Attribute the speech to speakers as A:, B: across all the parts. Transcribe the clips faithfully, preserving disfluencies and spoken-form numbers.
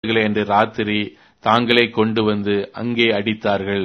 A: என்று ராத்திரி தாங்களே கொண்டு வந்து அங்கே அடித்தார்கள்.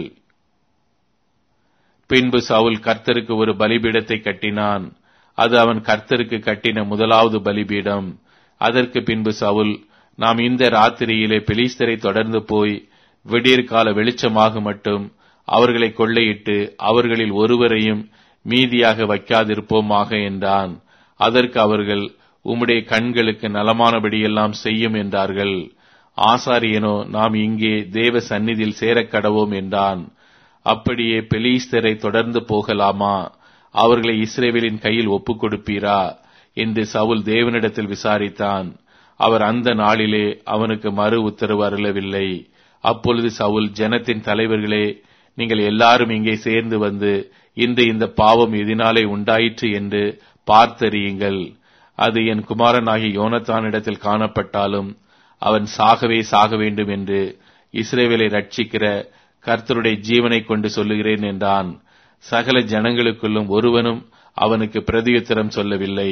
A: பின்பு சவுல் கர்த்தருக்கு ஒரு பலிபீடத்தை கட்டினான். அது அவன் கர்த்தருக்கு கட்டின முதலாவது பலிபீடம். அதற்கு பின்பு சவுல், நாம் இந்த ராத்திரியிலே பெலிஸ்தரை தொடர்ந்து போய் விடியற்கால வெளிச்சமாக மட்டும் அவர்களை கொள்ளையிட்டு அவர்களில் ஒருவரையும் மீதியாக வைக்காதிருப்போமாக என்றான். அதற்கு அவர்கள், உம்முடைய கண்களுக்கு நலமானபடியெல்லாம் செய்யும் என்றார்கள். ஆசாரியனோ, நாம் இங்கே தேவ சந்நிதியில் சேரக் கடவோம் என்றான். அப்படியே பெலிஸ்தரை தொடர்ந்து போகலாமா? அவர்களை இஸ்ரவேலின் கையில் ஒப்புக் கொடுப்பீரா என்று சவுல் தேவனிடத்தில் விசாரித்தான். அவர் அந்த நாளிலே அவனுக்கு மறு உத்தரவு அருளவில்லை. அப்பொழுது சவுல், ஜனத்தின் தலைவர்களே, நீங்கள் எல்லாரும் இங்கே சேர்ந்து வந்து இன்று இந்த பாவம் எதினாலே உண்டாயிற்று என்று பார்த்தறியுங்கள். அது என் குமாரனாகிய யோனத்தானிடத்தில் காணப்பட்டாலும் அவன் சாகவே சாக வேண்டும் என்று இஸ்ரவேலை ரட்சிக்கிற கர்த்தருடைய ஜீவனை கொண்டு சொல்லுகிறேன் என்றான். சகல ஜனங்களுக்குள்ளும் ஒருவனும் அவனுக்கு பிரதியுத்தரம் சொல்லவில்லை.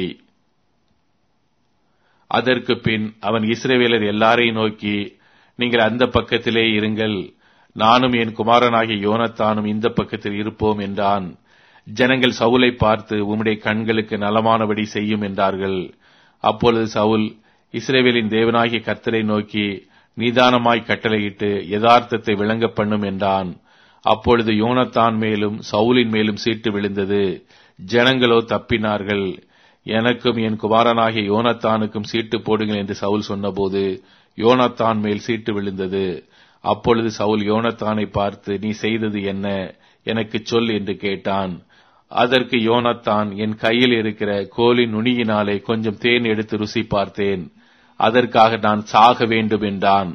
A: அதற்கு பின் அவன் இஸ்ரவேலர் எல்லாரையும் நோக்கி, நீங்கள் அந்த பக்கத்திலே இருங்கள், நானும் என் குமாரனாகிய யோனத்தானும் இந்த பக்கத்தில் இருப்போம் என்றான். ஜனங்கள் சவுலை பார்த்து, உம்முடைய கண்களுக்கு நலமானபடி செய்யும் என்றார்கள். அப்பொழுது சவுல் இஸ்ரவேலின் தேவனாகிய கர்த்தரை நோக்கி நிதானமாய் கட்டளையிட்டு யதார்த்தத்தை விளங்க பண்ணும் என்றான். அப்பொழுது யோனத்தான் மேலும் சவுலின் மேலும் சீட்டு விழுந்தது. ஜனங்களோ தப்பினார்கள். எனக்கும் என் குமாரனாகிய யோனத்தானுக்கும் சீட்டு போடுங்கள் என்று சவுல் சொன்னபோது யோனத்தான் மேல் சீட்டு விழுந்தது. அப்பொழுது சவுல் யோனத்தானை பார்த்து, நீ செய்தது என்ன? எனக்கு சொல் என்று கேட்டான். அதற்கு யோனத்தான், என் கையில் இருக்கிற கோலின் நுனியினாலே கொஞ்சம் தேன் எடுத்து ருசி பார்த்தேன், அதற்காக நான் சாக வேண்டும் என்றான்.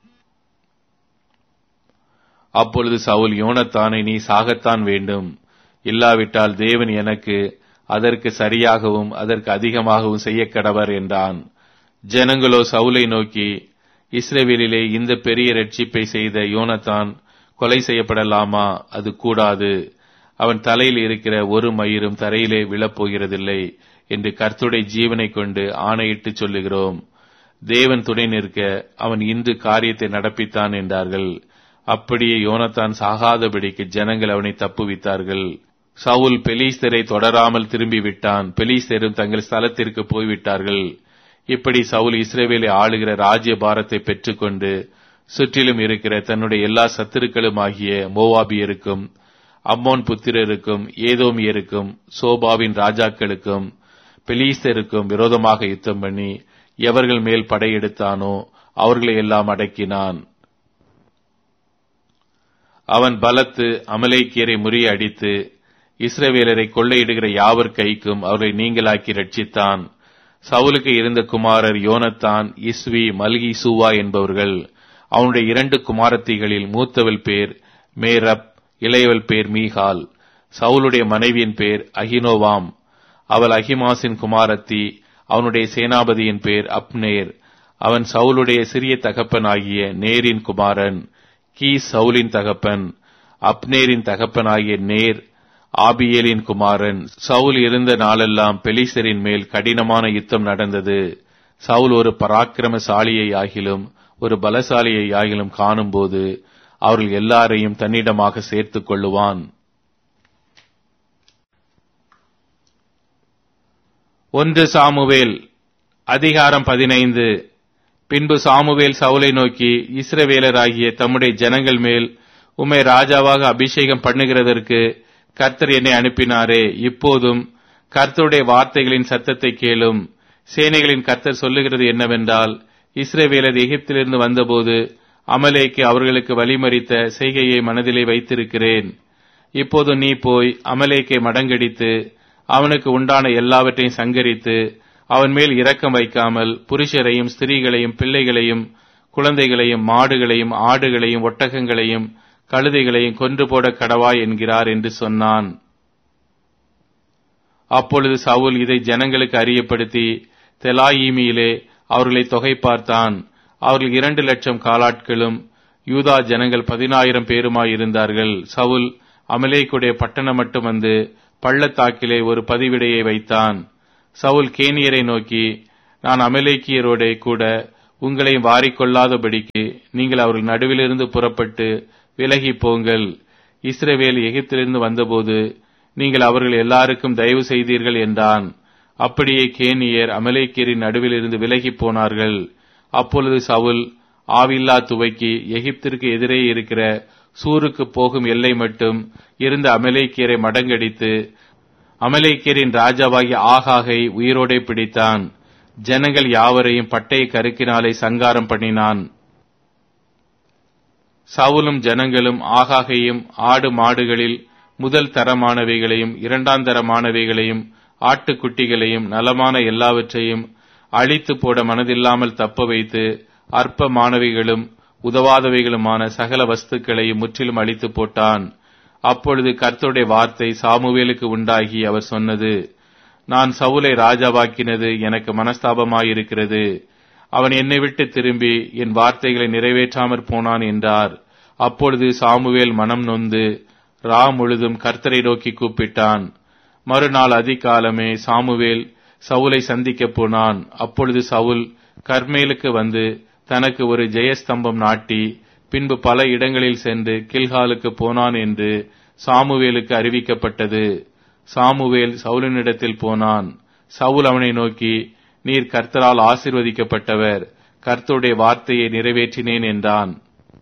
A: அப்பொழுது சவுல், யோனத்தானை, நீ சாகத்தான் வேண்டும், இல்லாவிட்டால் தேவன் எனக்கு அதற்கு சரியாகவும் அதற்கு அதிகமாகவும் செய்ய கடவர் என்றான். ஜனங்களோ சவுலை நோக்கி, இஸ்ரவேலிலே இந்த பெரிய ரட்சிப்பை செய்த யோனத்தான் கொலை செய்யப்படலாமா? அது கூடாது. அவன் தலையில் இருக்கிற ஒரு மயிரும் தரையிலே விழப்போகிறதில்லை என்று கர்த்தருடைய ஜீவனை கொண்டு ஆணையிட்டு சொல்லுகிறோம். தேவன் துணை நிற்க அவன் இன்று காரியத்தை நடப்பித்தான் என்றார்கள். அப்படியே யோனத்தான் சாகாதபடிக்கு ஜனங்கள் அவனை தப்புவித்தார்கள். சவுல் பெலிஸ்தரை தொடராமல் திரும்பிவிட்டான். பெலிஸ்தரும் தங்கள் ஸ்தலத்திற்கு போய்விட்டார்கள். இப்படி சவுல் இஸ்ரவேலை ஆளுகிற ராஜ்ய பாரத்தை பெற்றுக்கொண்டு சுற்றிலும் இருக்கிற தன்னுடைய எல்லா சத்துருக்களும் ஆகிய மோவாபியருக்கும் அம்மோன் புத்திரருக்கும் ஏதோமியருக்கும் சோபாவின் ராஜாக்களுக்கும் பெலிஸ்தருக்கும் விரோதமாக யுத்தம் பண்ணி எவர்கள் மேல் படையெடுத்தானோ அவர்களை எல்லாம் அடக்கினான். அவன் பலத்து அமலேக்கியரை முறியடித்து இஸ்ரவேலரை கொள்ளையிடுகிற யாவர் கைக்கும் அவர்களை நீங்களாக்கி ரட்சித்தான். சவுலுக்கு இருந்த குமாரர் யோனத்தான், இஸ்வி, மல்கி சூவா என்பவர்கள். அவனுடைய இரண்டு குமாரத்திகளில் மூத்தவள் பேர் மேரப், இளையவள் பேர் மீகால். சவுலுடைய மனைவியின் பேர் அகினோவாம், அவள் அகிமாசின் குமாரத்தி. அவனுடைய சேனாபதியின் பேர் அப்னேர். அவன் சவுலுடைய சிறிய தகப்பன் ஆகிய நேரின் குமாரன். கீஸ் சவுலின் தகப்பன். அப்னேரின் தகப்பன் ஆகிய நேர் ஆபியேலின் குமாரன். சவுல் இருந்த நாளெல்லாம் பெலிஸ்தரின் மேல் கடினமான யுத்தம் நடந்தது. சவுல் ஒரு பராக்கிரமசாலியை ஆகிலும் ஒரு பலசாலியை ஆகிலும் காணும் போது அவர்கள் எல்லாரையும் தன்னிடமாக சேர்த்துக் கொள்ளுவான். ஒன்று சாமுவேல் அதிகாரம் பதினைந்து. பின்பு சாமுவேல் சவுலை நோக்கி, இஸ்ரவேலராகிய தம்முடைய ஜனங்கள் மேல் உம்மை ராஜாவாக அபிஷேகம் பண்ணுகிறதற்கு கர்த்தர் என்னை அனுப்பினாரே. இப்போதும் கர்த்தருடைய வார்த்தைகளின் சத்தத்தை கேளும். சேனைகளின் கர்த்தர் சொல்லுகிறது என்னவென்றால், இஸ்ரவேலர் எகிப்திலிருந்து வந்தபோது அமலேக்கு அவர்களுக்கு வழிமறித்த செய்கையை மனதிலே வைத்திருக்கிறேன். இப்போது நீ போய் அமலேக்கை மடங்கடித்து அவனுக்கு உண்டான எல்லாவற்றையும் சங்கரித்து அவன் மேல் இரக்கம் வைக்காமல் புருஷரையும் ஸ்திரீகளையும் பிள்ளைகளையும் குழந்தைகளையும் மாடுகளையும் ஆடுகளையும் ஒட்டகங்களையும் கழுதைகளையும் கொன்று போட கடவாய் என்கிறார் என்று சொன்னான். அப்பொழுது சவுல் இதை ஜனங்களுக்கு அறியப்படுத்தி தெலாயீமியிலே அவர்களை தொகை பார்த்தான். அவர்கள் இரண்டு லட்சம் காலாட்களும் யூதா ஜனங்கள் பதினாயிரம் பேருமாயிருந்தார்கள். சவுல் அமலேக்குடைய பட்டணம் மட்டும் வந்து பள்ளத்தாக்கிலே ஒரு பதிவிடையை வைத்தான். சவுல் கேனியரை நோக்கி, நான் அமலேக்கியரோட கூட உங்களையும் வாரிக்கொள்ளாதபடிக்கு நீங்கள் அவர்கள் நடுவிலிருந்து புறப்பட்டு விலகி போங்கள். இஸ்ரவேல் எகிப்திலிருந்து வந்தபோது நீங்கள் அவர்கள் எல்லாருக்கும் தயவு செய்தீர்கள் என்றான். அப்படியே கேனியர் அமலேக்கியரின் நடுவிலிருந்து விலகி போனார்கள். அப்பொழுது சவுல் ஆவில்லா துவைக்கு எகிப்திற்கு எதிரே இருக்கிற சூருக்கு போகும் எல்லை மட்டும் இருந்த அமலேக்கியரை மடங்கடித்து அமலேக்கியரின் ராஜாவாகிய ஆகாகை உயிரோடே பிடித்தான். ஜனங்கள் யாவரையும் பட்டய கருக்கினாலே சங்காரம் பண்ணினான். சவுலும் ஜனங்களும் ஆகாகையும் ஆடு மாடுகளில் முதல் தரமானவைகளையும் இரண்டாம் தரமானவைகளையும் ஆட்டுக்குட்டிகளையும் நலமான எல்லாவற்றையும் அழித்து போட மனதில்லாமல் தப்ப வைத்து அற்பமானவைகளும் உதவாதவைகளுமான சகல வஸ்துக்களையும் முற்றிலும் அழித்து போட்டான். அப்பொழுது கர்த்தருடைய வார்த்தை சாமுவேலுக்கு உண்டாகி அவர் சொன்னது, நான் சவுலை ராஜாவாக்கினது எனக்கு மனஸ்தாபமாயிருக்கிறது. அவன் என்னை விட்டு திரும்பி என் வார்த்தைகளை நிறைவேற்றாமற் போனான் என்றார். அப்பொழுது சாமுவேல் மனம் நொந்து ரா முழுதும் கர்த்தரை நோக்கி கூப்பிட்டான். மறுநாள் அதிகாலமே சாமுவேல் சவுலை சந்திக்கப் போனான். அப்பொழுது சவுல் கர்மேலுக்கு வந்து தனக்கு ஒரு ஜெயஸ்தம்பம் நாட்டி பின்பு பல இடங்களில் சென்று கில்காலுக்கு போனான் என்று சாமுவேலுக்கு அறிவிக்கப்பட்டது. சாமுவேல் சவுலினிடத்தில் போனான். சவுல் அவனை நோக்கி, நீர் கர்த்தரால் ஆசீர்வதிக்கப்பட்டவர், கர்த்தருடைய வார்த்தையை நிறைவேற்றினேன் என்றான்.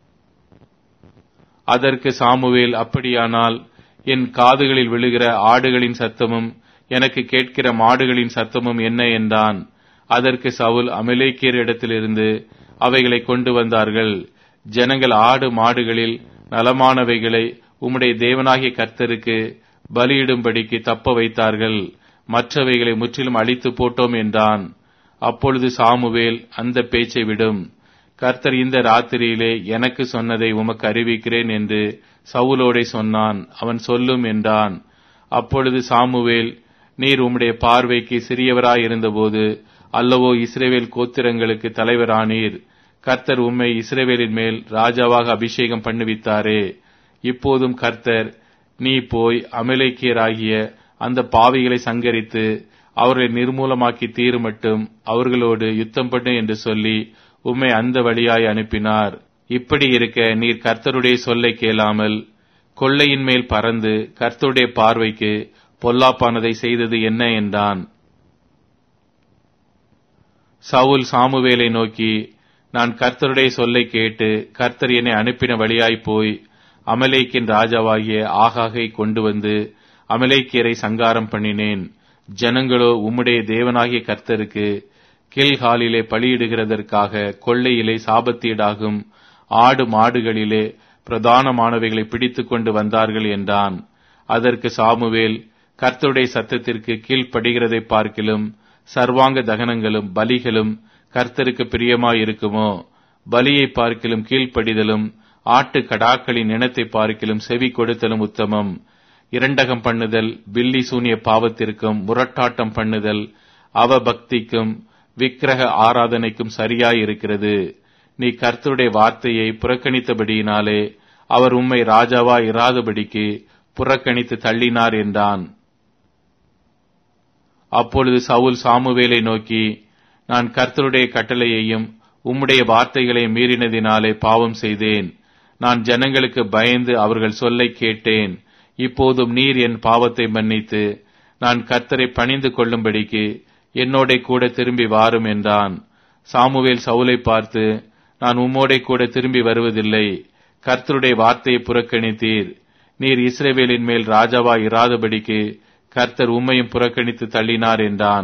A: அதற்கு சாமுவேல், அப்படியானால் என் காதுகளில் விழுகிற ஆடுகளின் சத்தமும் எனக்கு கேட்கிற மாடுகளின் சத்தமும் என்ன என்றான். அதற்கு சவுல், அமலேக்கியர் இடத்திலிருந்து அவைகளை கொண்டு வந்தார்கள். ஜனங்கள் ஆடு மாடுகளில் நலமானவைகளை உம்முடைய தேவனாகிய கர்த்தருக்கு பலியிடும்படிக்கு தப்ப வைத்தார்கள், மற்றவைகளை முற்றிலும் அழித்து போட்டோம் என்றான். அப்பொழுது சாமுவேல், அந்த பேச்சை விடும், கர்த்தர் இந்த ராத்திரியிலே எனக்கு சொன்னதை உமக்கு அறிவிக்கிறேன் என்று சவுலோடே சொன்னான். அவன் சொல்லும் என்றான். அப்பொழுது சாமுவேல், நீர் உம்முடைய பார்வைக்கு சிறியவராயிருந்தபோது அல்லவோ இஸ்ரவேல் கோத்திரங்களுக்கு தலைவரானீர். கர்த்தர் உம்மை இஸ்ரவேலின் மேல் ராஜாவாக அபிஷேகம் பண்ணுவித்தாரே. இப்போதும் கர்த்தர், நீ போய் அமலேக்கியராகிய அந்த பாவிகளை சங்கரித்து அவர்களை நிர்மூலமாக்கி தீருமட்டும் அவர்களோடு யுத்தம் பண்ணு என்று சொல்லி உம்மை அந்த வழியாய் அனுப்பினார். இப்படி இருக்க நீர் கர்த்தருடைய சொல்லை கேளாமல் கொள்ளையின் மேல் பறந்து கர்த்தருடைய பார்வைக்கு பொல்லாப்பானதை செய்தது என்ன என்றான். சவுல் சாமுவேலை நோக்கி, நான் கர்த்தருடைய சொல்லை கேட்டு கர்த்தர் என்னை அனுப்பின வழியாய் போய் அமலேக்கின் ராஜாவாகிய ஆகாகை கொண்டு வந்து அமலேக்கியரை சங்காரம் பண்ணினேன். ஜனங்களோ உம்முடைய தேவனாகிய கர்த்தருக்கு கில்காலிலே பலியிடுகிறதற்காக கொள்ளையிலே சாபத்தீடாகும் ஆடு மாடுகளிலே பிரதானமானவைகளை பிடித்துக் கொண்டு வந்தார்கள் என்றான். அதற்கு சாமுவேல், கர்த்தருடைய சத்தத்திற்கு கீழ்ப்படுகிறதை பார்க்கிலும் சர்வாங்க தகனங்களும் பலிகளும் கர்த்தருக்கு பிரியமாயிருக்குமோ? பலியை பார்க்கிலும் கீழ்ப்படிதலும் ஆட்டு கடாக்களின் இனத்தை பார்க்கிலும் செவி கொடுத்தலும் உத்தமம். இரண்டகம் பண்ணுதல் பில்லி சூனிய பாவத்திற்கும் முரட்டாட்டம் பண்ணுதல் அவபக்திக்கும் விக்கிரக ஆராதனைக்கும் சரியாயிருக்கிறது. நீ கர்த்தருடைய வார்த்தையை புறக்கணித்தபடியினாலே அவர் உம்மை ராஜாவா இராதபடிக்கு புறக்கணித்து தள்ளினார் என்றான். அப்பொழுது சவுல் சாமுவேலை நோக்கி, நான் கர்த்தருடைய கட்டளையையும் உம்முடைய வார்த்தைகளை மீறினதினாலே பாவம் செய்தேன். நான் ஜனங்களுக்கு பயந்து அவர்கள் சொல்லை கேட்டேன். இப்போதும் நீர் என் பாவத்தை மன்னித்து நான் கர்த்தரை பணிந்து கொள்ளும்படிக்கு என்னோட கூட திரும்பி வாரும் என்றான். சாமுவேல் சவுலை பார்த்து, நான் உம்மோட கூட திரும்பி வருவதில்லை. கர்த்தருடைய வார்த்தையை புறக்கணித்தீர். நீர் இஸ்ரவேலின் மேல் ராஜாவா இராதபடிக்கு கர்த்தர் உம்மையும் புறக்கணித்து தள்ளினார் என்றான்.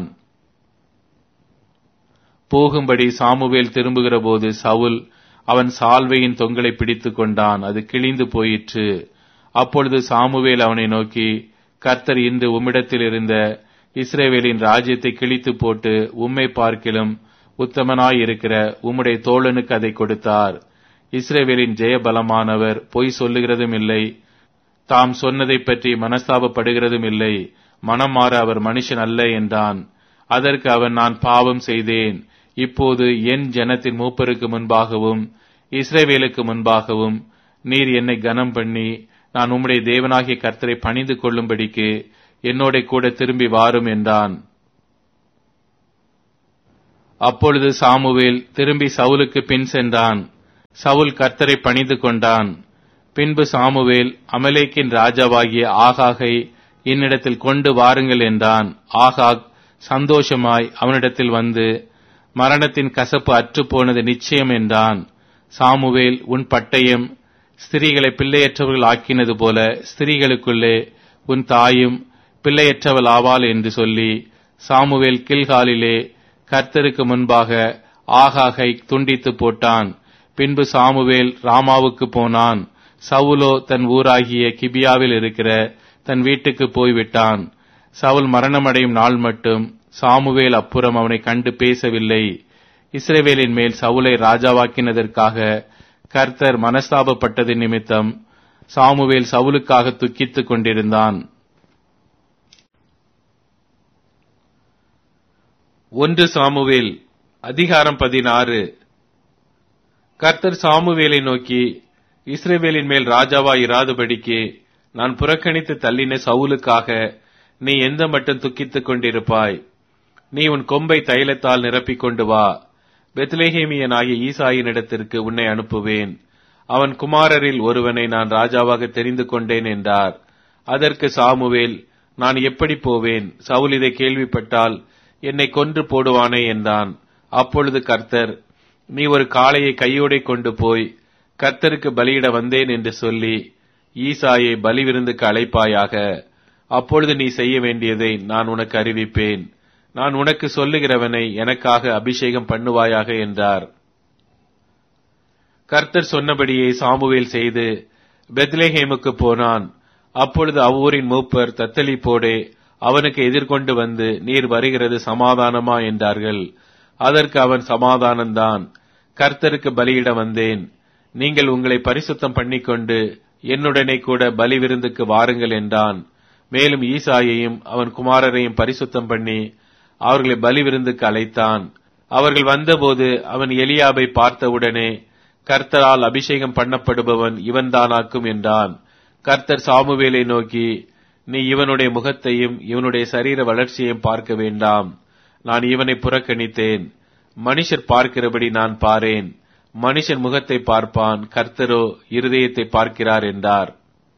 A: போகும்படி சாமுவேல் திரும்புகிற போது சவுல் அவன் சால்வையின் தொங்கலை பிடித்துக் கொண்டான். அது கிழிந்து போயிற்று. அப்பொழுது சாமுவேல் அவனை நோக்கி, கர்த்தர் இன்று உம்மிடத்தில் இருந்த இஸ்ரவேலின் ராஜ்யத்தை கிழித்து போட்டு உம்மை பார்க்கிலும் உத்தமனாயிருக்கிற உம்முடைய தோழனுக்கு அதை கொடுத்தார். இஸ்ரவேலின் ஜெயபலமானவர் பொய் சொல்லுகிறதும் இல்லை, தாம் சொன்னதை பற்றி மனஸ்தாபப்படுகிறதும் இல்லை. மனம் மாற அவர் மனுஷன் அல்ல என்றான். அதற்கு அவன், நான் பாவம் செய்தேன். இப்போது என் ஜனத்தின் மூப்பருக்கு முன்பாகவும் இஸ்ரவேலுக்கு முன்பாகவும் நீர் என்னை கனம் பண்ணி நான் உம்முடைய தேவனாகிய கர்த்தரை பணிந்து கொள்ளும்படிக்கு என்னோட கூட திரும்பி வாரும் என்றான். அப்பொழுது சாமுவேல் திரும்பி சவுலுக்கு பின் சென்றான். சவுல் கர்த்தரை பணிந்து கொண்டான். பின்பு சாமுவேல் அமலேக்கின் ராஜாவாகிய ஆகாகை என்னிடத்தில் கொண்டு வாருங்கள் என்றான். ஆகாக் சந்தோஷமாய் அவனிடத்தில் வந்து, மரணத்தின் கசப்பு அற்றுப்போனது நிச்சயம் என்றான். சாமுவேல், உன் பட்டயம் ஸ்திரீகளை பிள்ளையற்றவர்கள் ஆக்கினது போல ஸ்திரீகளுக்குள்ளே உன் தாயும் பிள்ளையற்றவள் ஆவாள் என்று சொல்லி, சாமுவேல் கில்காலிலே கர்த்தருக்கு முன்பாக ஆகாகை துண்டித்து போட்டான். பின்பு சாமுவேல் ராமாவுக்கு போனான். சவுலோ தன் ஊராகிய கிபியாவில் இருக்கிற தன் வீட்டுக்கு போய்விட்டான். சவுல் மரணமடையும் நாள் மட்டும் சாமுவேல் அப்புறம் அவனை கண்டு பேசவில்லை. இஸ்ரவேலின் மேல் சவுலை ராஜாவாக்கினதற்காக கர்த்தர் மனஸ்தாபப்பட்டது நிமித்தம் சாமுவேல் சவுலுக்காக துக்கித்துக் கொண்டிருந்தான். ஒன்று சாமுவேல் அதிகாரம் பதினாறு. கர்த்தர் சாமுவேலை நோக்கி, இஸ்ரவேலின் மேல் ராஜாவாய் இராதபடிக்கு நான் புறக்கணித்து தள்ளின சவுலுக்காக நீ எந்த மட்டும் துக்கித்துக் கொண்டிருப்பாய்? நீ உன் கொம்பை தைலத்தால் நிரப்பிக் கொண்டு வா. பெத்லெகேமியனாகிய ஈசாயினிடத்திற்கு உன்னை அனுப்புவேன். அவன் குமாரரில் ஒருவனை நான் ராஜாவாக தெரிந்து கொண்டேன் என்றார். அதற்கு சாமுவேல், நான் எப்படி போவேன்? சவுல் இதை கேள்விப்பட்டால் என்னை கொன்று போடுவானே என்றான். அப்பொழுது கர்த்தர், நீ ஒரு காளையை கையோடே கொண்டு போய் கர்த்தருக்கு பலியிட வந்தேன் என்று சொல்லி ஈசாயை பலி விருந்துக்கு அழைப்பாயாக. அப்பொழுது நீ செய்ய வேண்டியதை நான் உனக்கு அறிவிப்பேன். நான் உனக்கு சொல்லுகிறவனை எனக்காக அபிஷேகம் பண்ணுவாயாக என்றார். கர்த்தர் சொன்னபடியே சாமுவேல் செய்து பெத்லெகேமுக்கு போனான். அப்பொழுது அவ்வூரின் மூப்பர் தத்தளிப்போடே அவனுக்கு எதிர்கொண்டு வந்து, நீர் வருகிறது சமாதானமா என்றார்கள். அதற்கு அவன், சமாதானம்தான், கர்த்தருக்கு பலியிட வந்தேன். நீங்கள் உங்களை பரிசுத்தம் பண்ணிக்கொண்டு என்னுடனே கூட பலி விருந்துக்கு வாருங்கள் என்றான். மேலும் ஈசாயையும் அவன் குமாரரையும் பரிசுத்தம் பண்ணி அவர்களை பலி விருந்துக்கு அழைத்தான். அவர்கள் வந்தபோது அவன் எலியாபை பார்த்தவுடனே, கர்த்தரால் அபிஷேகம் பண்ணப்படுபவன் இவன்தானாக்கும் என்றான். கர்த்தர் சாமுவேலை நோக்கி, நீ இவனுடைய முகத்தையும் இவனுடைய சரீர வளர்ச்சியையும் பார்க்க வேண்டாம். நான் இவனை புறக்கணித்தேன். மனுஷர் பார்க்கிறபடி நான் பாரேன். மனுஷன் முகத்தை பார்ப்பான், கர்த்தரோ இருதயத்தை பார்க்கிறார் என்றார்.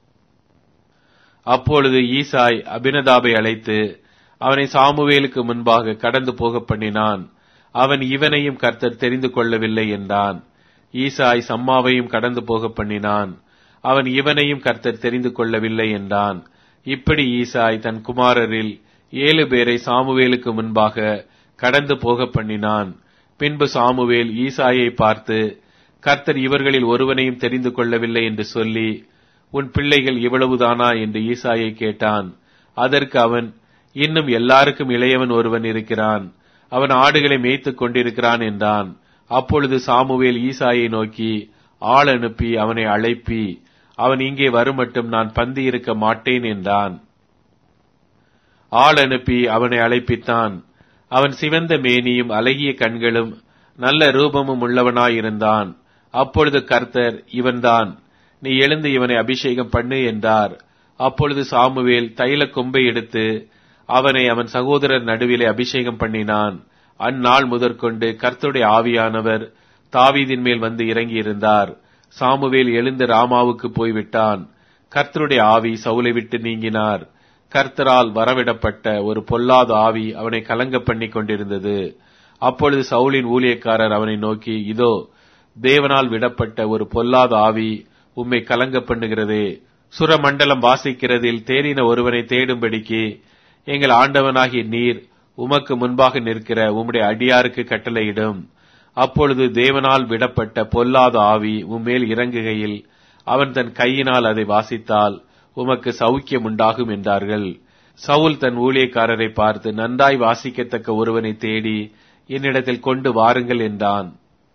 A: அப்பொழுது ஈசாய் அபினதாபை அழைத்து அவனை சாமுவேலுக்கு முன்பாக கடந்து போக பண்ணினான். அவன், இவனையும் கர்த்தர் தெரிந்து கொள்ளவில்லை என்றான். ஈசாய் சம்மாவையும் கடந்து போக பண்ணினான். அவன், இவனையும் கர்த்தர் தெரிந்து கொள்ளவில்லை என்றான். இப்படி ஈசாய் தன் குமாரரில் ஏழு பேரை சாமுவேலுக்கு முன்பாக கடந்து போக பண்ணினான். பின்பு சாமுவேல் ஈசாயை பார்த்து, கர்த்தர் இவர்களில் ஒருவனையும் தெரிந்து கொள்ளவில்லை என்று சொல்லி, உன் பிள்ளைகள் இவ்வளவுதானா என்று ஈசாயை கேட்டான். அதற்கு அவன், இன்னும் எல்லாருக்கும் இளையவன் ஒருவன் இருக்கிறான். அவன் ஆடுகளை மேய்த்துக் கொண்டிருக்கிறான் என்றான். அப்பொழுது சாமுவேல் ஈசாயை நோக்கி, ஆள் அனுப்பி அவனை அழைப்பி, அவன் இங்கே வருமட்டும் நான் பந்தி இருக்க மாட்டேன் என்றான். ஆள் அனுப்பி அவனை அழைப்பித்தான். அவன் சிவந்த மேனியும் அழகிய கண்களும் நல்ல ரூபமும் உள்ளவனாயிருந்தான். அப்பொழுது கர்த்தர், இவன்தான், நீ எழுந்து இவனை அபிஷேகம் பண்ணு என்றார். அப்பொழுது சாமுவேல் தைல கொம்பை எடுத்து அவனை அவன் சகோதரர் நடுவிலே அபிஷேகம் பண்ணினான். அந்நாள் முதற்கொண்டு கர்த்தருடைய ஆவியானவர் தாவீதின் மேல் வந்து இறங்கியிருந்தார். சாமுவேல் எழுந்து ராமாவுக்கு போய்விட்டான். கர்த்தருடைய ஆவி சவுலை விட்டு நீங்கினார். கர்த்தரால் வரவிடப்பட்ட ஒரு பொல்லாத ஆவி அவனை கலங்க பண்ணி கொண்டிருந்தது. அப்பொழுது சவுலின் ஊழியக்காரர் அவனை நோக்கி, இதோ தேவனால் விடப்பட்ட ஒரு பொல்லாத ஆவி உம்மை கலங்க பண்ணுகிறதே. சுரமண்டலம் வாசிக்கிறதில் தேறின ஒருவனை தேடும்படிக்கு எங்கள் ஆண்டவனாகிய நீர் உமக்கு முன்பாக நிற்கிற உம்முடைய அடியாருக்கு கட்டளையிடும். அப்பொழுது தேவனால் விடப்பட்ட பொல்லாத ஆவி உம்மேல் இறங்குகையில் அவன் தன் கையினால் அதை வாசித்தால் உமக்கு சௌக்கியம் உண்டாகும் என்றார்கள். சவுல் தன் ஊழியக்காரரை பார்த்து, நன்றாய் வாசிக்கத்தக்க ஒருவனை தேடி என்னிடத்தில் கொண்டு வாருங்கள் என்றான்.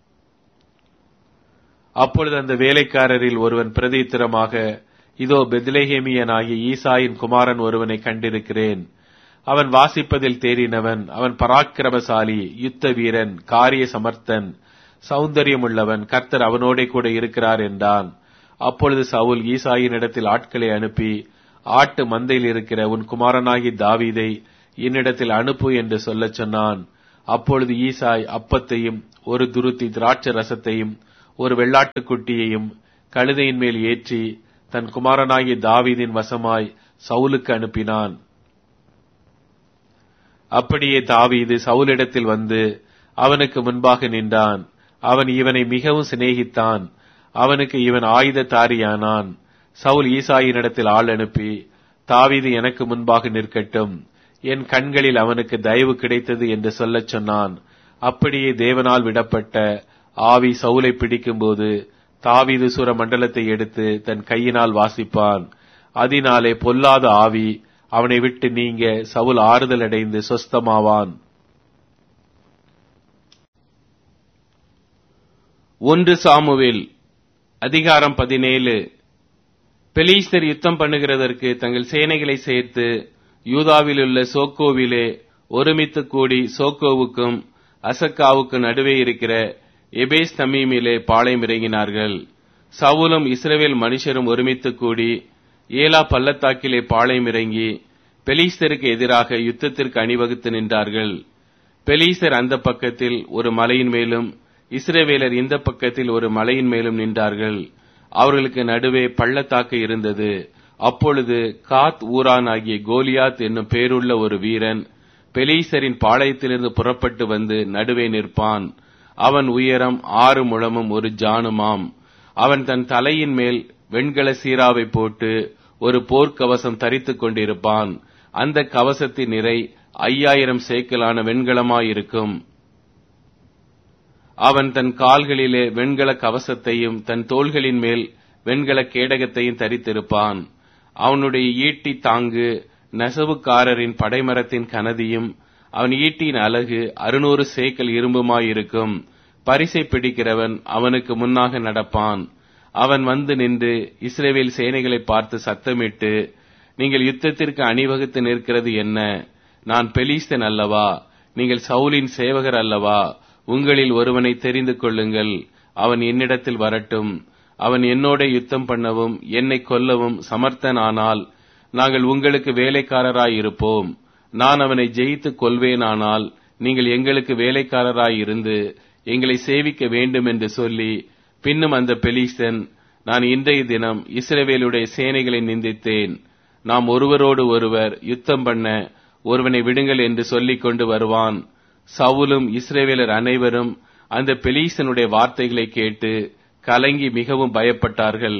A: அப்பொழுது அந்த வேலைக்காரரில் ஒருவன் பிரதித்திரமாக, இதோ பெத்லெகேமியனாகிய ஈசாயின் குமாரன் ஒருவனை கண்டிருக்கிறேன். அவன் வாசிப்பதில் தேறினவன், அவன் பராக்கிரமசாலி, யுத்த வீரன், காரிய சமர்த்தன், சௌந்தரியமுள்ளவன், கர்த்தர் அவனோட கூட இருக்கிறார் என்றான். அப்பொழுது சவுல் ஈசாயின் இடத்தில் ஆட்களை அனுப்பி, ஆட்டு மந்தையில் இருக்கிற உன் குமாரனாகி தாவீதை என்னிடத்தில் அனுப்பு என்று சொல்லச் சொன்னான். அப்பொழுது ஈசாய் அப்பத்தையும் ஒரு துருத்தி திராட்சை ரசத்தையும் ஒரு வெள்ளாட்டுக்குட்டியையும் கழுதையின் மேல் ஏற்றி தன் குமாரனாகிய தாவீதின் வசமாய் சவுலுக்கு அனுப்பினான். அப்படியே தாவீது சவுலிடத்தில் வந்து அவனுக்கு முன்பாக நின்றான். அவன் இவனை மிகவும் சிநேகித்தான். அவனுக்கு இவன் ஆயுததாரியானான். சவுல் ஈசாயினிடத்தில் ஆள் அனுப்பி, தாவீது எனக்கு முன்பாக நிற்கட்டும், என் கண்களில் அவனுக்கு தயவு கிடைத்தது என்று சொல்லச் சொன்னான். அப்படியே தேவனால் விடப்பட்ட ஆவி சவுலை பிடிக்கும்போது தாவீது சுர மண்டலத்தை எடுத்து தன் கையினால் வாசிப்பான். அதனாலே பொல்லாத ஆவி அவனை விட்டு நீங்க சவுல் ஆறுதல் அடைந்து சொஸ்தமாவான். ஒன்று சாமுவேல் அதிகாரம் பதினேழு. பெலிஸ்தர் யுத்தம் பண்ணுகிறதற்கு தங்கள் சேனைகளை சேர்த்து யூதாவிலுள்ள சோக்கோவிலே ஒருமித்து கூடி சோக்கோவுக்கும் அசக்காவுக்கு நடுவே இருக்கிற எபேஸ் தமீமிலே பாளையம் இறங்கினார்கள். சவுலும் இஸ்ரவேல் மனுஷரும் ஒருமித்து கூடி ஏலா பள்ளத்தாக்கிலே பாளையம் இறங்கி பெலிஸ்தருக்கு எதிராக யுத்தத்திற்கு அணிவகுத்து நின்றார்கள். பெலிஸ்தர் அந்த பக்கத்தில் ஒரு மலையின் மேலும் இஸ்ரவேலர் இந்த பக்கத்தில் ஒரு மலையின் மேலும் நின்றார்கள். அவர்களுக்கு நடுவே பள்ளத்தாக்கு இருந்தது. அப்பொழுது காத் ஊரான் ஆகிய கோலியாத் என்னும் பேருள்ள ஒரு வீரன் பெலிஸ்தரின் பாளையத்திலிருந்து புறப்பட்டு வந்து நடுவே நிற்பான். அவன் உயரம் ஆறு முழமும் ஒரு ஜானுமாம். அவன் தன் தலையின் மேல் வெண்கல சீராவை போட்டு ஒரு போர்க்கவசம் தரித்துக் கொண்டிருப்பான். அந்த கவசத்தின் நிறை ஐயாயிரம் சேக்கலான வெண்கலமாயிருக்கும். அவன் தன் கால்களிலே வெண்கல கவசத்தையும் தன் தோள்களின் மேல் வெண்கல கேடகத்தையும் தரித்திருப்பான். அவனுடைய ஈட்டி தாங்கு நெசவுக்காரரின் படைமரத்தின் கனதியும் அவன் ஈட்டியின் அலகு அறுநூறு சேக்கல் இரும்புமாயிருக்கும். பரிசை பிடிக்கிறவன் அவனுக்கு முன்னாக நடப்பான். அவன் வந்து நின்று இஸ்ரவேல் சேனைகளை பார்த்து சத்தமிட்டு, நீங்கள் யுத்தத்திற்கு அணிவகுத்து நிற்கிறது என்ன? நான் பெலிஸ்தன் அல்லவா? நீங்கள் சவுலின் சேவகர் அல்லவா? உங்களில் ஒருவனை தெரிந்து கொள்ளுங்கள், அவன் என்னிடத்தில் வரட்டும். அவன் என்னோட யுத்தம் பண்ணவும் என்னை கொல்லவும் சமர்த்தனானால் நாங்கள் உங்களுக்கு வேலைக்காரராயிருப்போம். நான் அவனை ஜெயித்து கொள்வேனானால் நீங்கள் எங்களுக்கு வேலைக்காரராயிருந்து எங்களை சேவிக்க வேண்டும் என்று சொல்லி, பின்னும் அந்த பெலிஸ்தன், நான் இன்றைய தினம் இஸ்ரவேலுடைய சேனைகளை நிந்தித்தேன், நாம் ஒருவரோடு ஒருவர் யுத்தம் பண்ண ஒருவனை விடுங்கள் என்று சொல்லிக் கொண்டு வருவான். சவுலும் இஸ்ரவேலர் அனைவரும் அந்த பெலிஸ்தனுடைய வார்த்தைகளை கேட்டு கலங்கி மிகவும் பயப்பட்டார்கள்.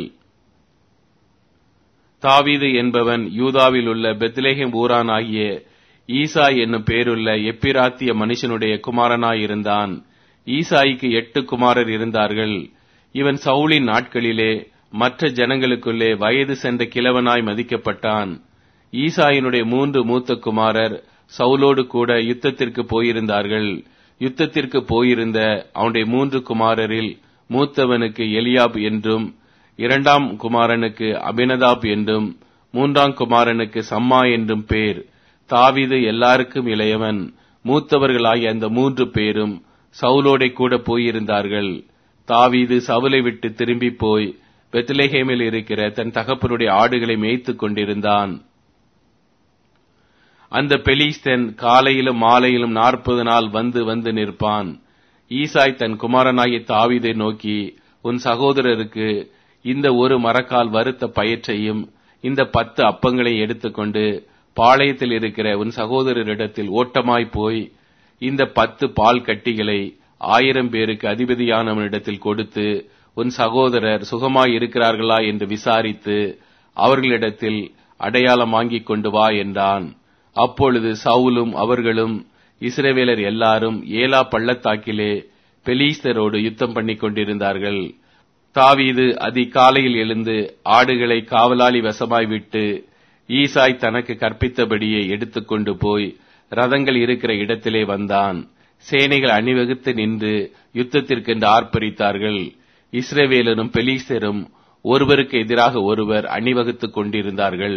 A: தாவீது என்பவன் யூதாவில் உள்ள பெத்லெகேம் ஊரான் ஆகிய ஈசாய் என்னும் பேருள்ள எப்பிராத்திய மனுஷனுடைய குமாரனாயிருந்தான். ஈசாய்க்கு எட்டு குமாரர் இருந்தார்கள். இவன் சவுலின் நாட்களிலே மற்ற ஜனங்களுக்குள்ளே வயது சென்ற கிழவனாய் மதிக்கப்பட்டான். ஈசாயினுடைய மூன்று மூத்த குமாரர் சவுலோடு கூட யுத்தத்திற்கு போயிருந்தார்கள். யுத்தத்திற்கு போயிருந்த அவனுடைய மூன்று குமாரரில் மூத்தவனுக்கு எலியாப் என்றும், இரண்டாம் குமாரனுக்கு அபினதாப் என்றும், மூன்றாம் குமாரனுக்கு சம்மா என்றும் பேர். தாவீது எல்லாருக்கும் இளையவன். மூத்தவர்களாகிய அந்த மூன்று பேரும் சவுலோடே கூட போயிருந்தார்கள். தாவீது சவுலை விட்டு திரும்பி போய் பெத்லெகேமில் இருக்கிற தன் தகப்பனுடைய ஆடுகளை மேய்த்துக் கொண்டிருந்தான். அந்த பெலிஸ்தன் காலையிலும் மாலையிலும் நாற்பது நாள் வந்து வந்து நிற்பான். ஈசாய் தன் குமாரனாகிய தாவீதை நோக்கி, உன் சகோதரருக்கு இந்த ஒரு மரக்கால் வறுத்த பயற்றையும் இந்த பத்து அப்பங்களை எடுத்துக்கொண்டு பாளையத்தில் இருக்கிற உன் சகோதரரிடத்தில் ஓட்டமாய் போய் இந்த பத்து பால் கட்டிகளை ஆயிரம் பேருக்கு அதிபதியானவனிடத்தில் கொடுத்து உன் சகோதரர் சுகமாய் இருக்கிறார்களா என்று விசாரித்து அவர்களிடத்தில் அடையாளம் வாங்கிக் கொண்டு வா என்றான். அப்பொழுது சவுலும் அவர்களும் இஸ்ரவேலர் எல்லாரும் ஏலா பள்ளத்தாக்கிலே பெலிஸ்தரோடு யுத்தம் பண்ணிக் கொண்டிருந்தார்கள். தாவீது அதிகாலையில் எழுந்து ஆடுகளை காவலாளி வசமாய் விட்டு ஈசாய் தனக்கு கற்பித்தபடியே எடுத்துக்கொண்டு போய் ரதங்கள் இருக்கிற இடத்திலே வந்தான். சேனைகள் அணிவகுத்து நின்று யுத்தத்திற்கென்று ஆர்ப்பரித்தார்கள். இஸ்ரவேலரும் பெலிஸ்தரும் ஒருவருக்கு எதிராக ஒருவர் அணிவகுத்துக் கொண்டிருந்தார்கள்.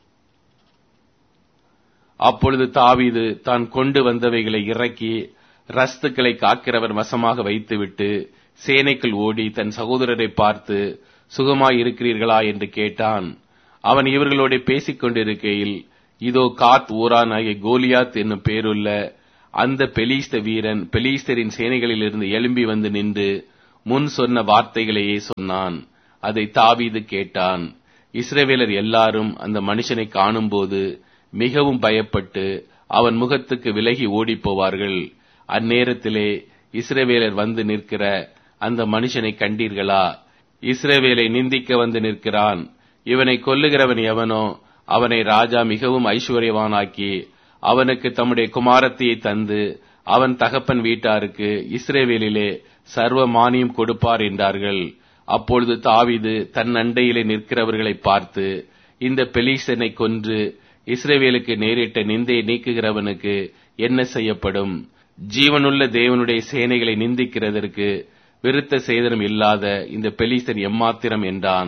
A: அப்பொழுது தாவீது தான் கொண்டு வந்தவைகளை இறக்கி ரஸ்துக்களை காக்கிறவர் வசமாக வைத்துவிட்டு சேனைக்குள் ஓடி தன் சகோதரரை பார்த்து, சுகமாய் இருக்கிறீர்களா என்று கேட்டான். அவன் இவர்களோட பேசிக் கொண்டிருக்கையில், இதோ காத் ஊரான் ஆகிய கோலியாத் என்னும் பேருள்ள அந்த பெலிஸ்த வீரன் பெலிஸ்தரின் சேனைகளிலிருந்து எழும்பி வந்து நின்று முன் சொன்ன வார்த்தைகளையே சொன்னான். அதை தாவீது கேட்டான். இஸ்ரவேலர் எல்லாரும் அந்த மனுஷனை காணும்போது மிகவும் பயப்பட்டு அவன் முகத்துக்கு விலகி ஓடிப் போவார்கள். அந்நேரத்திலே இஸ்ரவேலர் வந்து நிற்கிற அந்த மனுஷனை கண்டீர்களா? இஸ்ரவேலை நிந்திக்க வந்து நிற்கிறான். இவனை கொல்லுகிறவன் எவனோ அவனை ராஜா மிகவும் ஐஸ்வர்யவானாக்கி அவனுக்கு தம்முடைய குமாரத்தியை தந்து அவன் தகப்பன் வீட்டாருக்கு இஸ்ரவேலிலே சர்வ மானியம் கொடுப்பார் என்றார்கள். அப்பொழுது தாவீது தன் அண்டையிலே நிற்கிறவர்களை பார்த்து, இந்த பெலிஸ்தனை கொன்று இஸ்ரவேலுக்கு நேரிட்ட நிந்தையை நீக்குகிறவனுக்கு என்ன செய்யப்படும்? ஜீவனுள்ள தேவனுடைய சேனைகளை நிந்திக்கிறதற்கு விருத்த சேதனம் இல்லாத இந்த பெலிஸ்தன் எம்மாத்திரம் என்றான்.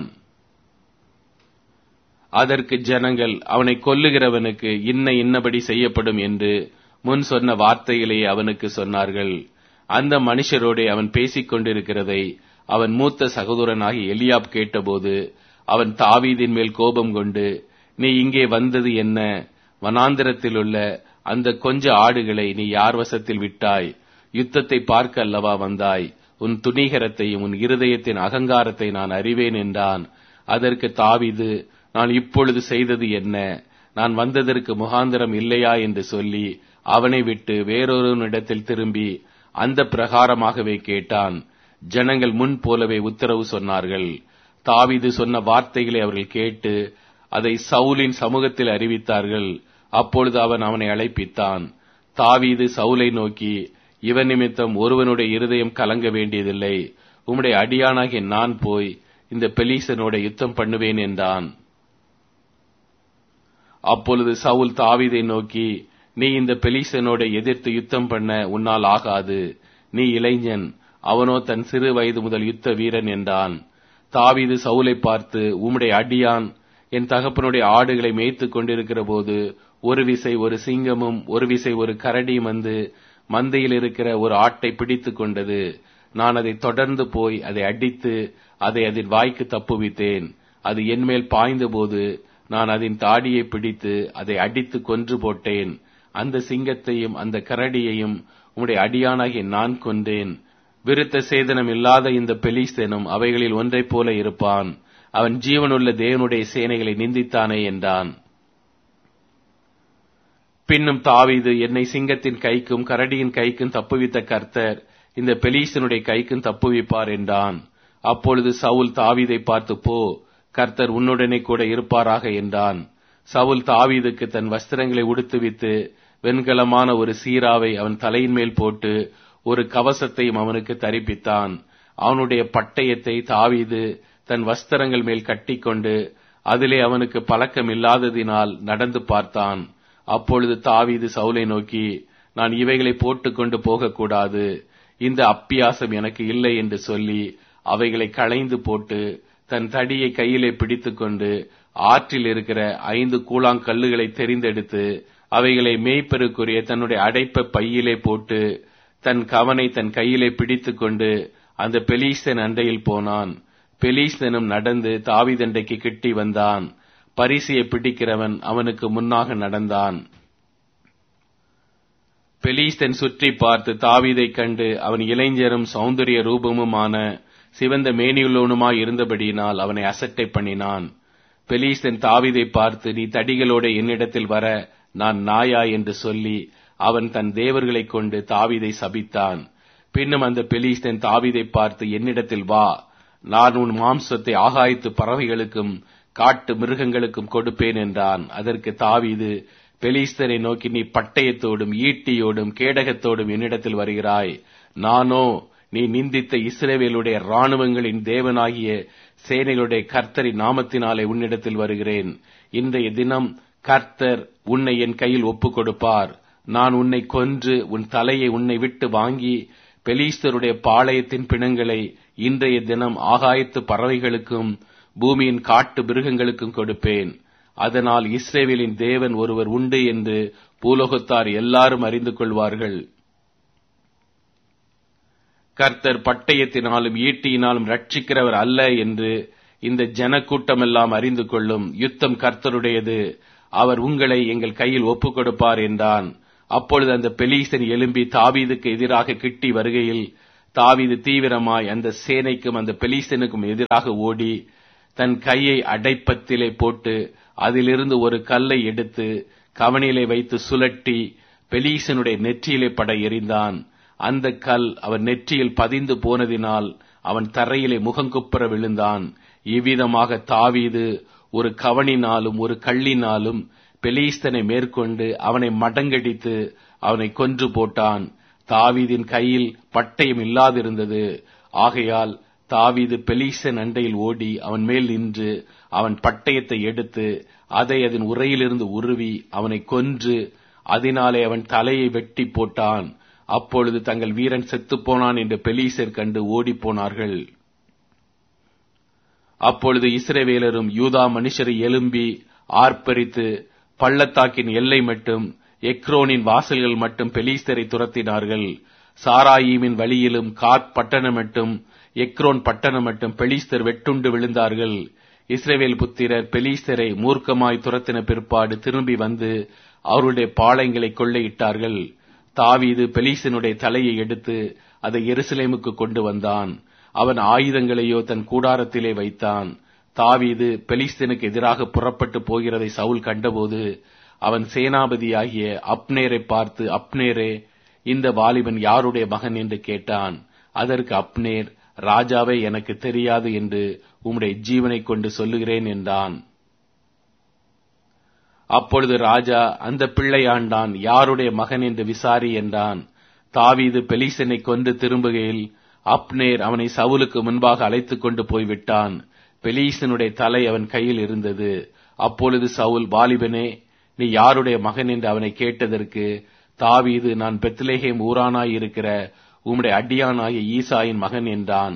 A: அதற்கு ஜனங்கள், அவனை கொல்லுகிறவனுக்கு இன்ன இன்னபடி செய்யப்படும் என்று முன் சொன்ன வார்த்தைகளை அவனுக்கு சொன்னார்கள். அந்த மனுஷரோடு அவன் பேசிக் கொண்டிருக்கிறதை அவன் மூத்த சகோதரனாகி எலியாப் கேட்டபோது அவன் தாவீதின் மேல் கோபம் கொண்டு, நீ இங்கே வந்தது என்ன? வனாந்திரத்திலுள்ள அந்த கொஞ்ச ஆடுகளை நீ யார் வசத்தில் விட்டாய்? யுத்தத்தை பார்க்க அல்லவா வந்தாய்? உன் துணிகரத்தையும் உன் இருதயத்தின் அகங்காரத்தை நான் அறிவேன் என்றான். அதற்கு தாவீது, நான் இப்பொழுது செய்தது என்ன? நான் வந்ததற்கு முகாந்திரம் இல்லையா என்று சொல்லி அவனை விட்டு வேறொருவனிடத்தில் திரும்பி அந்த பிரகாரமாகவே கேட்டான். ஜனங்கள் முன் போலவே உத்தரவு சொன்னார்கள். தாவீது சொன்ன வார்த்தைகளை அவர்கள் கேட்டு அதை சவுலின் சமூகத்தில் அறிவித்தார்கள். அப்பொழுது அவன் அவனை அழைப்பித்தான். தாவீது சவுலை நோக்கி, இவன் நிமித்தம் ஒருவனுடைய இருதயம் கலங்க வேண்டியதில்லை. உம்முடைய அடியானாகிய நான் போய் இந்த பெலிஸ்தனோட யுத்தம் பண்ணுவேன் என்றான். அப்பொழுது சவுல் தாவீதை நோக்கி, நீ இந்த பெலிஸ்தனோட எதிர்த்து யுத்தம் பண்ண உன்னால் ஆகாது. நீ இளைஞன், அவனோ தன் சிறு வயது முதல் யுத்த வீரன் என்றான். தாவீது சவுலை பார்த்து, உம்முடைய அடியான் என் தகப்பனுடைய ஆடுகளை மேய்த்துக் கொண்டிருக்கிற போது ஒரு விசை ஒரு சிங்கமும் ஒரு விசை ஒரு கரடியும் வந்து மந்தையில் இருக்கிற ஒரு ஆட்டை பிடித்துக் கொண்டது. நான் அதை தொடர்ந்து போய் அதை அடித்து அதை அதன் வாய்க்கு தப்புவித்தேன். அது என்மேல் பாய்ந்த போது நான் அதன் தாடியை பிடித்து அதை அடித்து கொன்று போட்டேன். அந்த சிங்கத்தையும் அந்த கரடியையும் உம்முடைய அடியானாகிய நான் கொன்றேன். விருத்த சேதனம் இல்லாத இந்த பெலிஸ்தனும் அவைகளில் ஒன்றைப் போல இருப்பான். அவன் ஜீவனுள்ள தேவனுடைய சேனைகளை நிந்தித்தானே என்றான். பின்னும் தாவீது, என்னை சிங்கத்தின் கைக்கும் கரடியின் கைக்கும் தப்புவித்த கர்த்தர் இந்த பெலிஸ்தனுடைய கைக்கும் தப்புவிப்பார் என்றான். அப்பொழுது சவுல் தாவீதை பார்த்து, போ, கர்த்தர் உன்னுடனே கூட இருப்பாராக என்றான். சவுல் தாவீதுக்கு தன் வஸ்திரங்களை உடுத்துவித்து வெண்கலமான ஒரு சீராவை அவன் தலையின் மேல் போட்டு ஒரு கவசத்தையும் அவனுக்கு தரிப்பித்தான். அவனுடைய பட்டயத்தை தாவீது தன் வஸ்திரங்கள் மேல் கட்டிக்கொண்டு அதிலே அவனுக்கு பழக்கம் இல்லாததினால் நடந்து பார்த்தான். அப்பொழுது தாவீது சவுலை நோக்கி, நான் இவைகளை போட்டுக்கொண்டு போகக்கூடாது, இந்த அப்பியாசம் எனக்கு இல்லை என்று சொல்லி அவைகளை களைந்து போட்டு தன் தடியை கையிலே பிடித்துக்கொண்டு ஆற்றில் இருக்கிற ஐந்து கூழாங்கல்லுகளை தெரிந்தெடுத்து அவைகளை மேய்ப்பருக்குரிய தன்னுடைய அடைப்ப பையிலே போட்டு தன் கவனை தன் கையிலே பிடித்துக்கொண்டு அந்த பெலிஸ்தன் அண்டையில் போனான். பெலிஸ்தனும் நடந்து தாவீதண்டைக்கு கிட்டி வந்தான். பரிசையை பிடிக்கிறவன் அவனுக்கு முன்னாக நடந்தான். பெலிஸ்தன் சுற்றி பார்த்து தாவீதை கண்டு அவன் இளைஞரும் சௌந்தரிய ரூபமுமான சிவந்த மேனியுள்ளவனுமாய் இருந்தபடியினால் அவனை அசட்டை பண்ணினான். பெலிஸ்தன் தாவீதை பார்த்து, நீ தடிகளோட என்னிடத்தில் வர நான் நாயா என்று சொல்லி அவன் தன் தேவர்களை கொண்டு தாவீதை சபித்தான். பின்னும் அந்த பெலிஸ்தன் தாவீதை பார்த்து, என்னிடத்தில் வா, நான் உன் மாம்சத்தை ஆகாயத்து பறவைகளுக்கும் காட்டு மிருகங்களுக்கும் கொடுப்பேன் என்றான். அதற்கு தாவீது பெலிஸ்தரை நோக்கி, நீ பட்டயத்தோடும் ஈட்டியோடும் கேடகத்தோடும் என்னிடத்தில் வருகிறாய், நானோ நீ நிந்தித்த இஸ்ரவேலுடைய இராணுவங்களின் தேவனாகிய சேனைகளுடைய கர்த்தரின் நாமத்தினாலே உன்னிடத்தில் வருகிறேன். இன்றைய தினம் கர்த்தர் உன்னை என் கையில் ஒப்புக் கொடுப்பார். நான் உன்னை கொன்று உன் தலையை உன்னை விட்டு வாங்கி பெலிஸ்தருடைய பாளையத்தின் பிணங்களை இன்றைய தினம் ஆகாயத்து பறவைகளுக்கும் பூமியின் காட்டு மிருகங்களுக்கும் கொடுப்பேன். அதனால் இஸ்ரவேலின் தேவன் ஒருவர் உண்டு என்று பூலோகத்தார் எல்லாரும் அறிந்து கொள்வார்கள். கர்த்தர் பட்டயத்தினாலும் ஈட்டியினாலும் ரட்சிக்கிறவர் அல்ல என்று இந்த ஜனக்கூட்டமெல்லாம் அறிந்து கொள்ளும். யுத்தம் கர்த்தருடையது, அவர் உங்களை எங்கள் கையில் ஒப்புக் கொடுப்பார் என்றான். அப்பொழுது அந்த பெலீஸ்தன் எழும்பி தாவீதுக்கு எதிராக கிட்டி வருகையில் தாவீது தீவிரமாய் அந்த சேனைக்கும் அந்த பெலீஸ்தனுக்கும் எதிராக ஓடி தன் கையை அடைப்பத்திலே போட்டு அதிலிருந்து ஒரு கல்லை எடுத்து கவனிலே வைத்து சுழட்டி பெலீசனுடைய நெற்றியிலே பட எறிந்தான். அந்த கல் அவன் நெற்றியில் பதிந்து போனதினால் அவன் தரையிலே முகங்குப்புற விழுந்தான். இவ்விதமாக தாவீது ஒரு கவனினாலும் ஒரு கல்லினாலும் பெலீஸ்தனை மேற்கொண்டு அவனை மடங்கடித்து அவனை கொன்று போட்டான். தாவீதின் கையில் பட்டயம் இல்லாதிருந்தது. ஆகையால் தாவீது பெலீஸ்தன் அண்டையில் ஓடி அவன் மேல் நின்று அவன் பட்டயத்தை எடுத்து அதை அதன் உரையிலிருந்து உருவி அவனை கொன்று அதனாலே அவன் தலையை வெட்டி போட்டான். அப்பொழுது தங்கள் வீரன் செத்துப்போனான் என்று பெலீசர் கண்டு ஓடிப்போனார்கள். அப்பொழுது இஸ்ரவேலரும் யூதா மனுஷரை எழும்பி ஆர்ப்பரித்து பள்ளத்தாக்கின் எல்லை மட்டும் எக்ரோனின் வாசல்கள் மட்டும் பெலீஸ்தரை துரத்தினார்கள். சாராயீமின் வழியிலும் காத் பட்டணம் மட்டும் எக்ரோன் பட்டணம் மட்டும் பெலீஸ்தர் வெட்டுண்டு விழுந்தார்கள். இஸ்ரவேல் புத்திரர் பெலீஸ்தரை மூர்க்கமாய் துரத்தின பிற்பாடு திரும்பி வந்து அவருடைய பாளையங்களை கொள்ளையிட்டார்கள். தாவீது பெலீஸ்தனுடைய தலையை எடுத்து அதை எருசலேமுக்கு கொண்டு வந்தான். அவன் ஆயுதங்களையோ தன் கூடாரத்திலே வைத்தான். தாவீது பெலீஸ்தனுக்கு எதிராக புறப்பட்டு போகிறதை சவுல் கண்டபோது அவன் சேனாபதியாகிய அப்னேரை பார்த்து, அப்னேரே, இந்த வாலிபன் யாருடைய மகன் என்று கேட்டான். அதற்கு அப்னேர், ராஜாவே, எனக்கு தெரியாது என்று உம்முடைய ஜீவனை கொண்டு சொல்லுகிறேன் என்றான். அப்பொழுது ராஜா, அந்த பிள்ளையாண்டான் யாருடைய மகன் என்று விசாரி என்றான். தாவீது பெலீசனை கொண்டு திரும்புகையில் அப்னேர் அவனை சவுலுக்கு முன்பாக அழைத்துக் கொண்டு போய்விட்டான். பெலீசனுடைய தலை அவன் கையில் இருந்தது. அப்பொழுது சவுல், வாலிபனே, நீ யாருடைய மகன் என்று அவனை கேட்டதற்கு தாவீது, நான் பெத்லெகேம் ஊரானாய் இருக்கிற உம்முடைய அடியானாகிய ஈசாயின் மகன் என்றான்.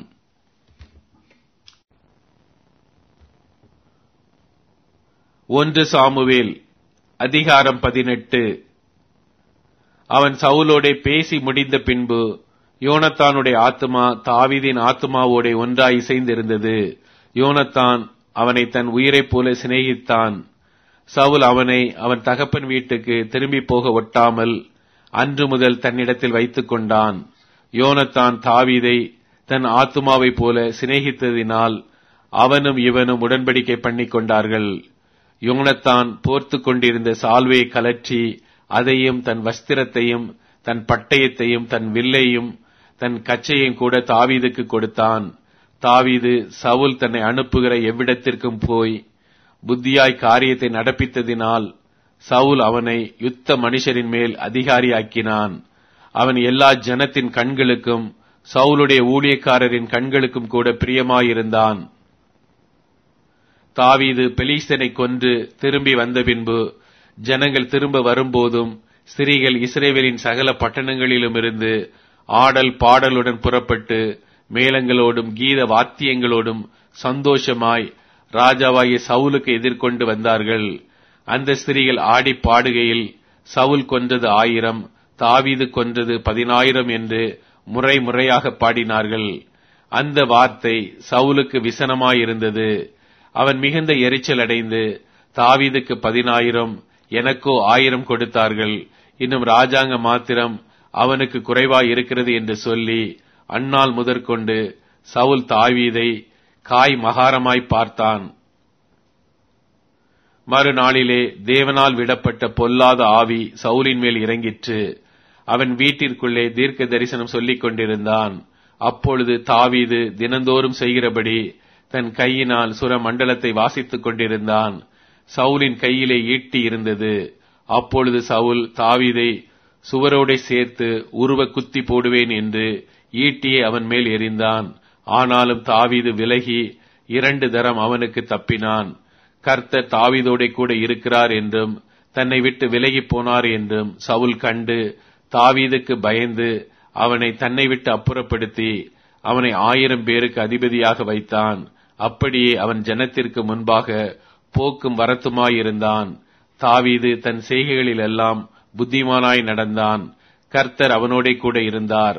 A: ஒன்று சாமுவேல் அதிகாரம் பதினெட்டு. அவன் சவுலோடே பேசி முடிந்த பின்பு யோனத்தானுடைய ஆத்துமா தாவீதின் ஆத்துமாவோடே ஒன்றாய் இசைந்திருந்தது. யோனத்தான் அவனை தன் உயிரைப் போல சிநேகித்தான். சவுல் அவனை அவன் தகப்பன் வீட்டுக்கு திரும்பி போக ஒட்டாமல் அன்று முதல் தன்னிடத்தில் வைத்துக் கொண்டான். யோனத்தான் தாவீதை தன் ஆத்துமாவைப் போல சிநேகித்ததினால் அவனும் இவனும் உடன்படிக்கை பண்ணிக் கொண்டார்கள். யோனத்தான் போர்த்து கொண்டிருந்த சால்வையை கலற்றி அதையும் தன் வஸ்திரத்தையும் தன் பட்டயத்தையும் தன் வில்லையும் தன் கச்சையும் கூட தாவீதுக்கு கொடுத்தான். தாவீது சவுல் தன்னை அனுப்புகிற எவ்விடத்திற்கும் போய் புத்தியாய் காரியத்தை நடப்பித்ததினால் சவுல் அவனை யுத்த மனுஷரின் மேல் அதிகாரியாக்கினான். அவன் எல்லா ஜனத்தின் கண்களுக்கும் சவுலுடைய ஊழியக்காரரின் கண்களுக்கும் கூட பிரியமாயிருந்தான். தாவீது பெலீஸ்தனை கொன்று திரும்பி வந்த பின்பு ஜனங்கள் திரும்ப வரும்போதும் ஸ்திரீகள் இஸ்ரவேலின் சகல பட்டணங்களிலும் இருந்து ஆடல் பாடலுடன் புறப்பட்டு மேளங்களோடும் கீத வாத்தியங்களோடும் சந்தோஷமாய் ராஜாவாகிய சவுலுக்கு எதிர்கொண்டு வந்தார்கள். அந்த ஸ்திரீகள் ஆடி பாடுகையில் சவுல் கொன்றது ஆயிரம், தாவீது கொன்றது பதினாயிரம் என்று முறை முறையாக பாடினார்கள். அந்த வார்த்தை சவுலுக்கு விசனமாயிருந்தது. அவன் மிகுந்த எரிச்சல் அடைந்து, தாவீதுக்கு பதினாயிரம், எனக்கோ ஆயிரம் கொடுத்தார்கள், இன்னும் ராஜாங்க மாத்திரம் அவனுக்கு குறைவாய் இருக்கிறது என்று சொல்லி அந்நாள் முதற்கொண்டு சவுல் தாவீதை காய் மகாரமாய் பார்த்தான். மறுநாளிலே தேவனால் விடப்பட்ட பொல்லாத ஆவி சவுலின் மேல் இறங்கிற்று. அவன் வீட்டிற்குள்ளே தீர்க்க தரிசனம் சொல்லிக் கொண்டிருந்தான். அப்பொழுது தாவீது தினந்தோறும் செய்கிறபடி தன் கையினால் சுர மண்டலத்தை வாசித்துக் கொண்டிருந்தான். சவுலின் கையிலே ஈட்டி இருந்தது. அப்பொழுது சவுல் தாவீதை சுவரோடே சேர்த்து உருவ குத்தி போடுவேன் என்று ஈட்டியை அவன் மேல் எறிந்தான். ஆனாலும் தாவீது விலகி இரண்டு தரம் அவனுக்கு தப்பினான். கர்த்தர் தாவீதோடே கூட இருக்கிறார் என்றும் தன்னை விட்டு விலகி போனார் என்றும் சவுல் கண்டு தாவீதுக்கு பயந்து அவனை தன்னை விட்டு அப்புறப்படுத்தி அவனை ஆயிரம் பேருக்கு அதிபதியாக வைத்தான். அப்படியே அவன் ஜனத்திற்கு முன்பாக போக்கும் வரத்துமாயிருந்தான். தாவீது தன் செய்கைகளில் எல்லாம் புத்திமானாய் நடந்தான். கர்த்தர் அவனோடே கூட இருந்தார்.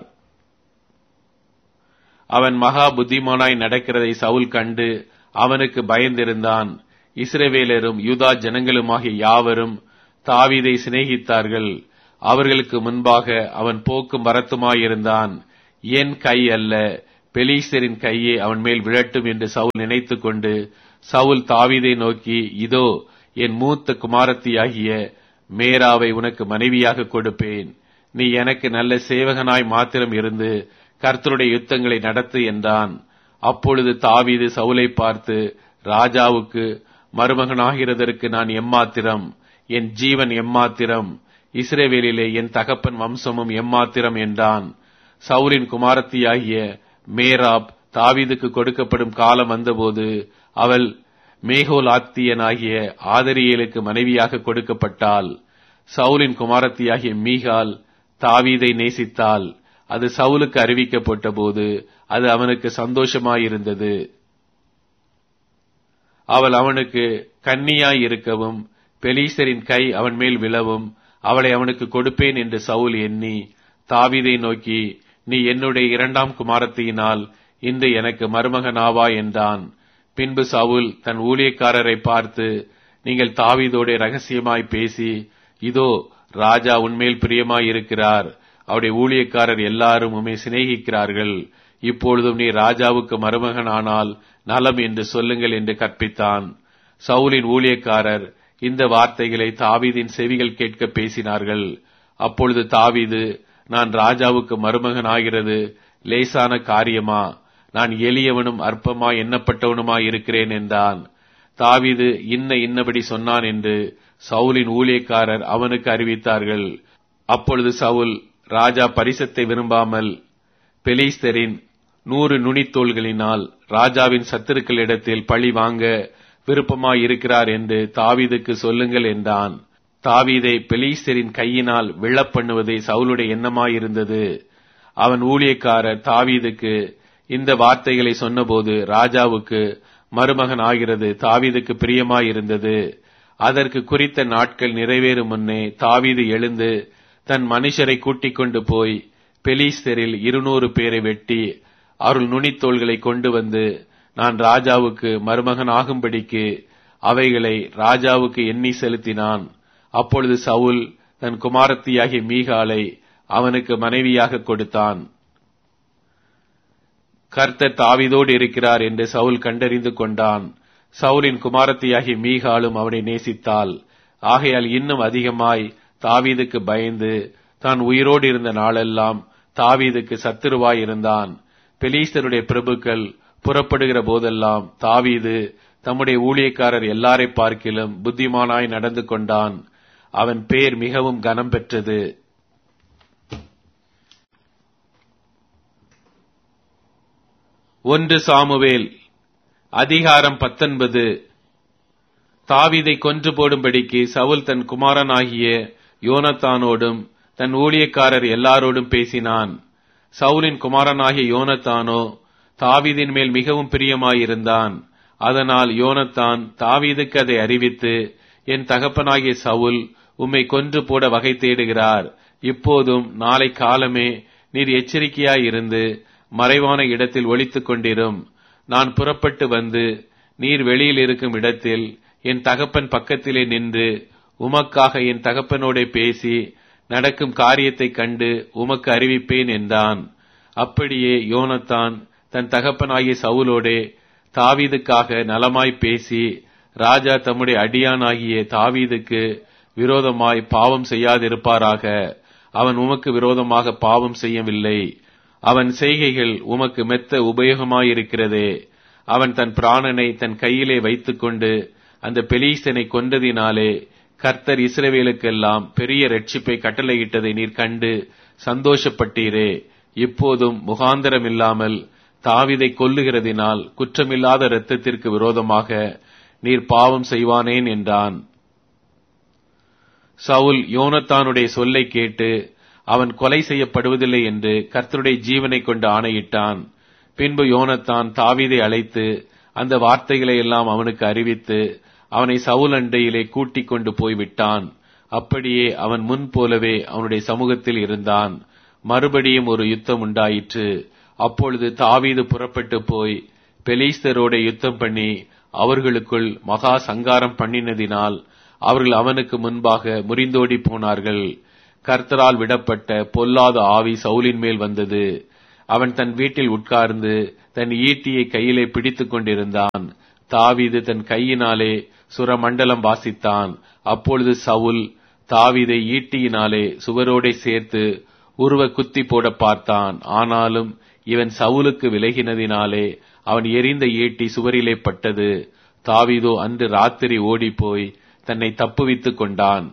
A: அவன் மகா புத்திமானாய் நடக்கிறதை சவுல் கண்டு அவனுக்கு பயந்திருந்தான். இஸ்ரவேலரும் யூதா ஜனங்களுமாகிய யாவரும் தாவீதை சிநேகித்தார்கள். அவர்களுக்கு முன்பாக அவன் போக்கும் வரத்துமாயிருந்தான். என் கை அல்ல, பெலிஸ்தரின் கையே அவன் மேல் விழட்டும் என்று சவுல் நினைத்துக் கொண்டு சவுல் தாவீதை நோக்கி, இதோ என் மூத்த குமாரத்தியாகிய மேராவை உனக்கு மனைவியாக கொடுப்பேன். நீ எனக்கு நல்ல சேவகனாய் மாத்திரம் இருந்து கர்த்தருடைய யுத்தங்களை நடத்து என்றான். அப்பொழுது தாவீது சவுலை பார்த்து, ராஜாவுக்கு மருமகனாகிறதற்கு நான் எம்மாத்திரம், என் ஜீவன் எம்மாத்திரம், இஸ்ரவேலிலே என் தகப்பன் வம்சமும் எம்மாத்திரம் என்றான். சவுலின் குமாரத்தியாகிய மேராப் தாவீதுக்கு கொடுக்கப்படும் காலம் வந்தபோது அவள் மேகோலாத்தியனாகிய ஆதரியேலுக்கு மனைவியாக கொடுக்கப்பட்டாள். சவுலின் குமாரத்தியாகிய மீகால் தாவீதை நேசித்தாள். அது சவுலுக்கு அறிவிக்கப்பட்ட போது அது அவனுக்கு சந்தோஷமாயிருந்தது. அவள் அவனுக்கு கன்னியாய் இருக்கவும் பெலிஸ்தரின் கை அவன் மேல் விழவும் அவளை அவனுக்கு கொடுப்பேன் என்று சவுல் எண்ணி தாவீதை நோக்கி, நீ என்னுடைய இரண்டாம் குமாரத்தியினால் இன்று எனக்கு மருமகனாவா என்றான். பின்பு சவுல் தன் ஊழியக்காரரை பார்த்து, நீங்கள் தாவீதோட ரகசியமாய் பேசி, இதோ ராஜா உன்மேல் பிரியமாய் இருக்கிறார், அவருடைய ஊழியக்காரர் எல்லாரும் உம்மை சிநேகிக்கிறார்கள், இப்பொழுதும் நீ ராஜாவுக்கு மருமகன் ஆனால் நலம் என்று சொல்லுங்கள் என்று கற்பித்தான். சவுலின் ஊழியக்காரர் இந்த வார்த்தைகளை தாவீதின் செவிகள் கேட்க பேசினார்கள். அப்பொழுது தாவீது, நான் ராஜாவுக்கு மருமகன் ஆகிறது லேசான காரியமா? நான் எளியவனும் அற்பமாய் எண்ணப்பட்டவனுமாய் இருக்கிறேன் என்றான். தாவீது இன்ன இன்னபடி சொன்னான் என்று சவுலின் ஊழியக்காரர் அவனுக்கு அறிவித்தார்கள். அப்பொழுது சவுல், ராஜா பரிசத்தை விரும்பாமல் பெலிஸ்தரின் நூறு நுனித்தோள்களினால் ராஜாவின் சத்துருக்களிடத்தில் பழி வாங்க விருப்பமாயிருக்கிறார் என்று தாவீதுக்கு சொல்லுங்கள் என்றான். தாவீதை பெலிஸ்தரின் கையினால் விழப்பண்ணுவதே சவுலுடைய எண்ணமாயிருந்தது. அவன் ஊழியக்காரர் தாவீதுக்கு இந்த வார்த்தைகளை சொன்னபோது ராஜாவுக்கு மருமகன் ஆகிறது தாவீதுக்கு பிரியமாயிருந்தது. அதற்கு குறித்த நாட்கள் நிறைவேறும் முன்னே தாவீது எழுந்து தன் மனுஷரை கூட்டிக் கொண்டு போய் பெலிஸ்தரில் இருநூறு பேரை வெட்டி அவர்கள் நுனித்தோள்களை கொண்டு வந்து நான் ராஜாவுக்கு மருமகன் ஆகும்படிக்கு அவைகளை ராஜாவுக்கு எண்ணி செலுத்தினான். அப்பொழுது சவுல் தன் குமாரத்தியாகிய மீகாலை அவனுக்கு மனைவியாக கொடுத்தான். கர்த்தர் தாவீதோடு இருக்கிறார் என்று சவுல் கண்டறிந்து கொண்டான். சவுலின் குமாரத்தியாகிய மீகாலும் அவனை நேசித்தாள். ஆகையால் இன்னும் அதிகமாய் தாவீதுக்கு பயந்து தான் உயிரோடு இருந்த நாளெல்லாம் தாவீதுக்கு சத்துருவாய் இருந்தான். பெலிஸ்தருடைய பிரபுக்கள் புறப்படுகிற போதெல்லாம் தாவீது தம்முடைய ஊழியக்காரர் எல்லாரை பார்க்கிலும் புத்திமானாய் நடந்து கொண்டான். அவன் பேர் மிகவும் கனம் பெற்றது. ஒன்று சாமுவேல் அதிகாரம் பத்தொன்பது. தாவீதை கொன்று போடும்படிக்கு சவுல் தன் குமாரனாகிய யோனத்தானோடும் தன் ஊழியக்காரர் எல்லாரோடும் பேசினான். சவுலின் குமாரனாகிய யோனத்தானோ தாவீதின் மேல் மிகவும் பிரியமாயிருந்தான். அதனால் யோனத்தான் தாவீதுக்கு அதை அறிவித்து, என் தகப்பனாகிய சவுல் உம்மை கொன்று போட வகை தேடுகிறார். இப்போதும் நாளை காலமே நீர் எச்சரிக்கையாயிருந்து மறைவான இடத்தில் ஒளித்துக் கொண்டிரும். நான் புறப்பட்டு வந்து நீர் வெளியில் இருக்கும் இடத்தில் என் தகப்பன் பக்கத்திலே நின்று உமக்காக என் தகப்பனோடே பேசி நடக்கும் காரியத்தை கண்டு உமக்கு அறிவிப்பேன் என்றான். அப்படியே யோனத்தான் தன் தகப்பனாகிய சவுலோடே தாவீதுக்காக நலமாய் பேசி, ராஜா தம்முடைய அடியானாகிய தாவீதுக்கு விரோதமாய் பாவம் செய்யாதிருப்பாராக. அவன் உமக்கு விரோதமாக பாவம் செய்யவில்லை. அவன் செய்கைகள் உமக்கு மெத்த உபயோகமாயிருக்கிறதே. அவன் தன் பிராணனை தன் கையிலே வைத்துக் கொண்டு அந்த பெலிஸ்தனை கொன்றதினாலே கர்த்தர் இஸ்ரவேலுக்கெல்லாம் பெரிய இரட்சிப்பை கட்டளையிட்டதை நீர் கண்டு சந்தோஷப்பட்டீரே. இப்போதும் முகாந்தரம் இல்லாமல் தாவீதை கொல்லுகிறதினால் குற்றமில்லாத இரத்தத்திற்கு விரோதமாக நீர் பாவம் செய்வானேன் என்றான். சவுல் யோனத்தானுடைய சொல்லை கேட்டு அவன் கொலை செய்யப்படுவதில்லை என்று கர்த்தருடைய ஜீவனை கொண்டு ஆணையிட்டான். பின்பு யோனத்தான் தாவீதை அழைத்து அந்த வார்த்தைகளை எல்லாம் அவனுக்கு அறிவித்து அவனை சவுல் அண்டையிலே கூட்டிக் கொண்டு போய்விட்டான். அப்படியே அவன் முன் போலவே அவனுடைய சமூகத்தில் இருந்தான். மறுபடியும் ஒரு யுத்தம் உண்டாயிற்று. அப்பொழுது தாவீது புறப்பட்டு போய் பெலிஸ்தரோட யுத்தம் பண்ணி அவர்களுக்குள் மகா சங்காரம் பண்ணினதினால் அவர்கள் அவனுக்கு முன்பாக முறிந்தோடி போனார்கள். கர்த்தரால் விடப்பட்ட பொல்லாத ஆவி சவுலின் மேல் வந்தது. அவன் தன் வீட்டில் உட்கார்ந்து தன் ஈட்டியை கையிலே பிடித்துக் கொண்டிருந்தான். தாவீது தன் கையினாலே சுரமண்டலம் வாசித்தான். அப்பொழுது சவுல் தாவீதை ஈட்டியினாலே சுவரோடே சேர்த்து உருவ குத்தி போட பார்த்தான். ஆனாலும் இவன் சவுலுக்கு விலகினதினாலே அவன் எறிந்த ஈட்டி சுவரிலே பட்டது. தாவீதோ அன்று ராத்திரி ஓடிப்போய் தன்னை தப்புவித்துக் கொண்டான்.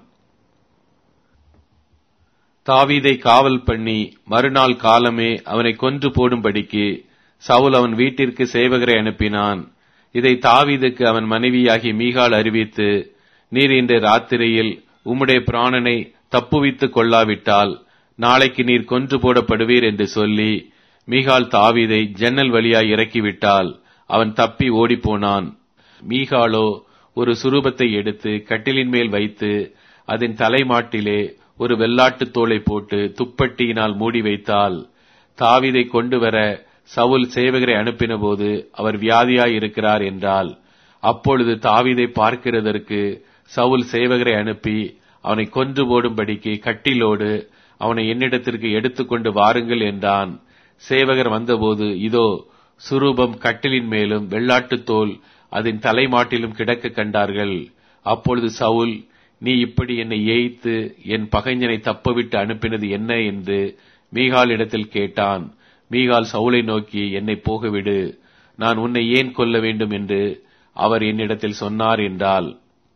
A: தாவீதை காவல் பண்ணி மறுநாள் காலமே அவனை கொன்று போடும்படிக்கு சவுல் அவன் வீட்டிற்கு சேவகரை அனுப்பினான். இதை தாவீதுக்கு அவன் மனைவியாகி மீகாள் அறிவித்து, நீர் இன்று ராத்திரியில் உம்முடைய பிராணனை தப்புவித்துக் கொள்ளாவிட்டால் நாளைக்கு நீர் கொன்று போடப்படுவீர் என்று சொல்லி மீகாள் தாவீதை ஜன்னல் வழியாய் இறக்கிவிட்டாள். அவன் தப்பி ஓடிப்போனான். மீகாளோ ஒரு சுரூபத்தை எடுத்து கட்டிலின் மேல் வைத்து அதன் தலைமாட்டிலே ஒரு வெள்ளாட்டுத் தோலை போட்டு துப்பட்டியினால் மூடி வைத்தாள். தாவீதை கொண்டு வர சவுல் சேவகரை அனுப்பின போது அவர் வியாதியாய் இருக்கிறார் என்றால், அப்பொழுது தாவீதை பார்க்கிறதற்கு சவுல் சேவகரை அனுப்பி அவனை கொன்று போடும்படிக்கு கட்டிலோடு அவனை என்னிடத்திற்கு எடுத்துக்கொண்டு வாருங்கள் என்றான். சேவகர் வந்தபோது இதோ சுரூபம் கட்டிலின் மேலும் வெள்ளாட்டுத் தோல் அதன் தலைமாட்டிலும் கிடக்க கண்டார்கள். அப்பொழுது சவுல், நீ இப்படி என்னை ஏய்த்து என் பகைஞனை தப்பவிட்டு அனுப்பினது என்ன என்று மீகாள் இடத்தில் கேட்டான். மீகாள் சவுலை நோக்கி, என்னை போகவிடு, நான் உன்னை ஏன் கொல்ல வேண்டும் என்று அவர் என்னிடத்தில் சொன்னார் என்றாள்.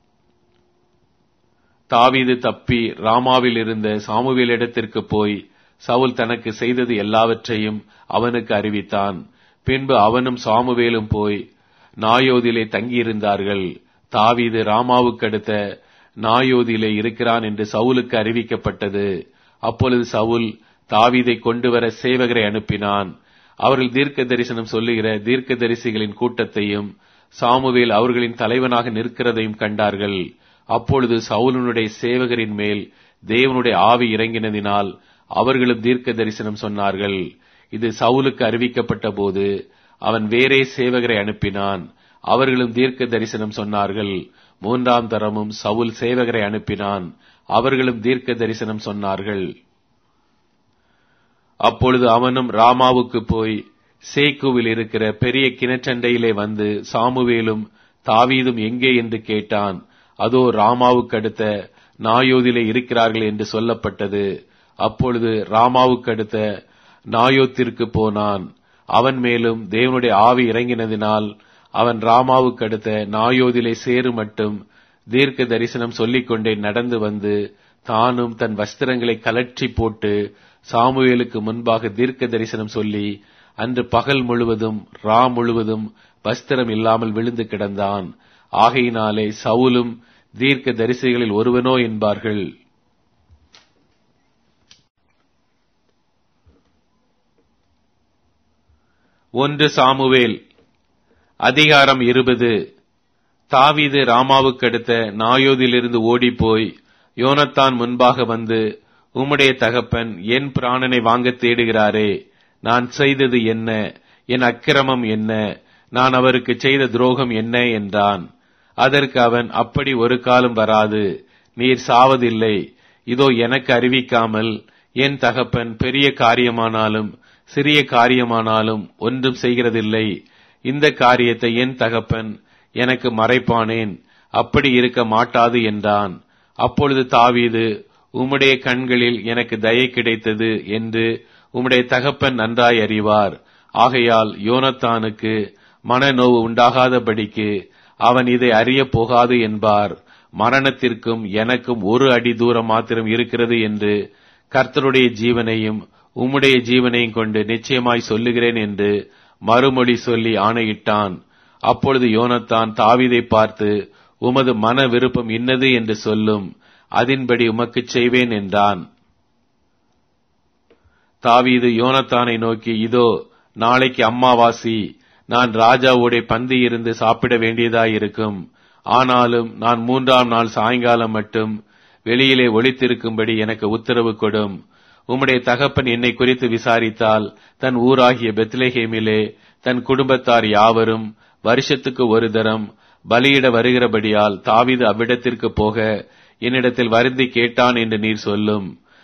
A: தாவீது தப்பி ராமாவில் இருந்த சாமுவேலிடத்திற்கு போய் சவுல் தனக்கு செய்தது எல்லாவற்றையும் அவனுக்கு அறிவித்தான். பின்பு அவனும் சாமுவேலும் போய் நாயோதிலே தங்கியிருந்தார்கள். தாவீது ராமாவுக்கு அடுத்த நாயோதிலே இருக்கிறான் என்று சவுலுக்கு அறிவிக்கப்பட்டது. அப்பொழுது சவுல் தாவீதை கொண்டு வர சேவகரை அனுப்பினான். அவர்கள் தீர்க்க தரிசனம் சொல்லுகிற தீர்க்க தரிசிகளின் கூட்டத்தையும் சாமுவேல் அவர்களின் தலைவனாக நிற்கிறதையும் கண்டார்கள். அப்பொழுது சவுலனுடைய சேவகரின் மேல் தேவனுடைய ஆவி இறங்கினதினால் அவர்களும் தீர்க்க தரிசனம் சொன்னார்கள். இது சவுலுக்கு அறிவிக்கப்பட்ட போது அவன் வேறே சேவகரை அனுப்பினான். அவர்களும் தீர்க்க தரிசனம் சொன்னார்கள். மூன்றாம் தரமும் சவுல் சேவகரை அனுப்பினான். அவர்களும் தீர்க்க தரிசனம் சொன்னார்கள். அப்பொழுது அவனும் ராமாவுக்கு போய் சேக்குவில் இருக்கிற பெரிய கிணற்றண்டையிலே வந்து சாமுவேலும் தாவீதும் எங்கே என்று கேட்டான். அதோ ராமாவுக்கு அடுத்த நாயோதிலே இருக்கிறார்கள் என்று சொல்லப்பட்டது. அப்பொழுது ராமாவுக்கு அடுத்த நாயோத்திற்கு போனான். அவன் மேலும் தேவனுடைய ஆவி இறங்கினதினால் அவன் ராமாவுக்கு அடுத்த நாயோதிலே சேரு மட்டும் தீர்க்க தரிசனம் சொல்லிக் கொண்டே நடந்து வந்து தானும் தன் வஸ்திரங்களை கலற்றி போட்டு சாமுவேலுக்கு முன்பாக தீர்க்க தரிசனம் சொல்லி அன்று பகல் முழுவதும் ரா முழுவதும் வஸ்திரம் இல்லாமல் விழுந்து கிடந்தான். ஆகையினாலே சவுலும் தீர்க்க தரிசிகளில் ஒருவனோ என்பார்கள். ஒன்று சாமுவேல் அதிகாரம் இருபது. தாவீது ராமாவுக்கு அடுத்த நாயோதிலிருந்து ஓடிப்போய் யோனத்தான் முன்பாக வந்து, உம்முடைய தகப்பன் என் பிராணனை வாங்க தேடுகிறாரே, நான் செய்தது என்ன? என் அக்கிரமம் என்ன? நான் அவருக்கு செய்த துரோகம் என்ன என்றான். அதற்கு அவன், அப்படி ஒரு காலம் வராது, நீர் சாவதில்லை. இதோ எனக்கு அறிவிக்காமல் என் தகப்பன் பெரிய காரியமானாலும் சிறிய காரியமானாலும் ஒன்றும் செய்கிறதில்லை. இந்த காரியத்தை என் தகப்பன் எனக்கு மறைப்பானேன்? அப்படி இருக்க மாட்டாது என்றான். அப்பொழுது தாவீது, உம்முடைய கண்களில் எனக்கு தயை கிடைத்தது என்று உம்முடைய தகப்பன் நன்றாய் அறிவார். ஆகையால் யோனத்தானுக்கு மனநோவு உண்டாகாதபடிக்கு அவன் இதை அறியப் போகாது என்பார். மரணத்திற்கும் எனக்கும் ஒரு அடி தூரம் மாத்திரம் இருக்கிறது என்று கர்த்தருடைய ஜீவனையும் உம்முடைய ஜீவனையும் கொண்டு நிச்சயமாய் சொல்லுகிறேன் என்று மறுமொழி சொல்லி ஆணையிட்டான். அப்பொழுது யோனத்தான் தாவீதை பார்த்து, உமது மன விருப்பம் இன்னது என்று சொல்லும், அதின்படி உமக்குச் செய்வேன் என்றான். தாவீது யோனத்தானை நோக்கி, இதோ நாளைக்கு அம்மாவாசி, நான் ராஜாவோட பந்தி இருந்து சாப்பிட வேண்டியதாயிருக்கும். ஆனாலும் நான் மூன்றாம் நாள் சாயங்காலம் மட்டும் வெளியிலே ஒளித்திருக்கும்படி எனக்கு உத்தரவு கொடும். உம்முடைய தகப்பன் என்னை குறித்து விசாரித்தால் தன் ஊராகிய பெத்லெகேமிலே தன் குடும்பத்தார் யாவரும் வருஷத்துக்கு ஒரு தரம் பலியிட வருகிறபடியால் தாவீது அவ்விடத்திற்கு போக என்னிடத்தில் வருந்தி கேட்டான் என்று நீர் சொல்லும்.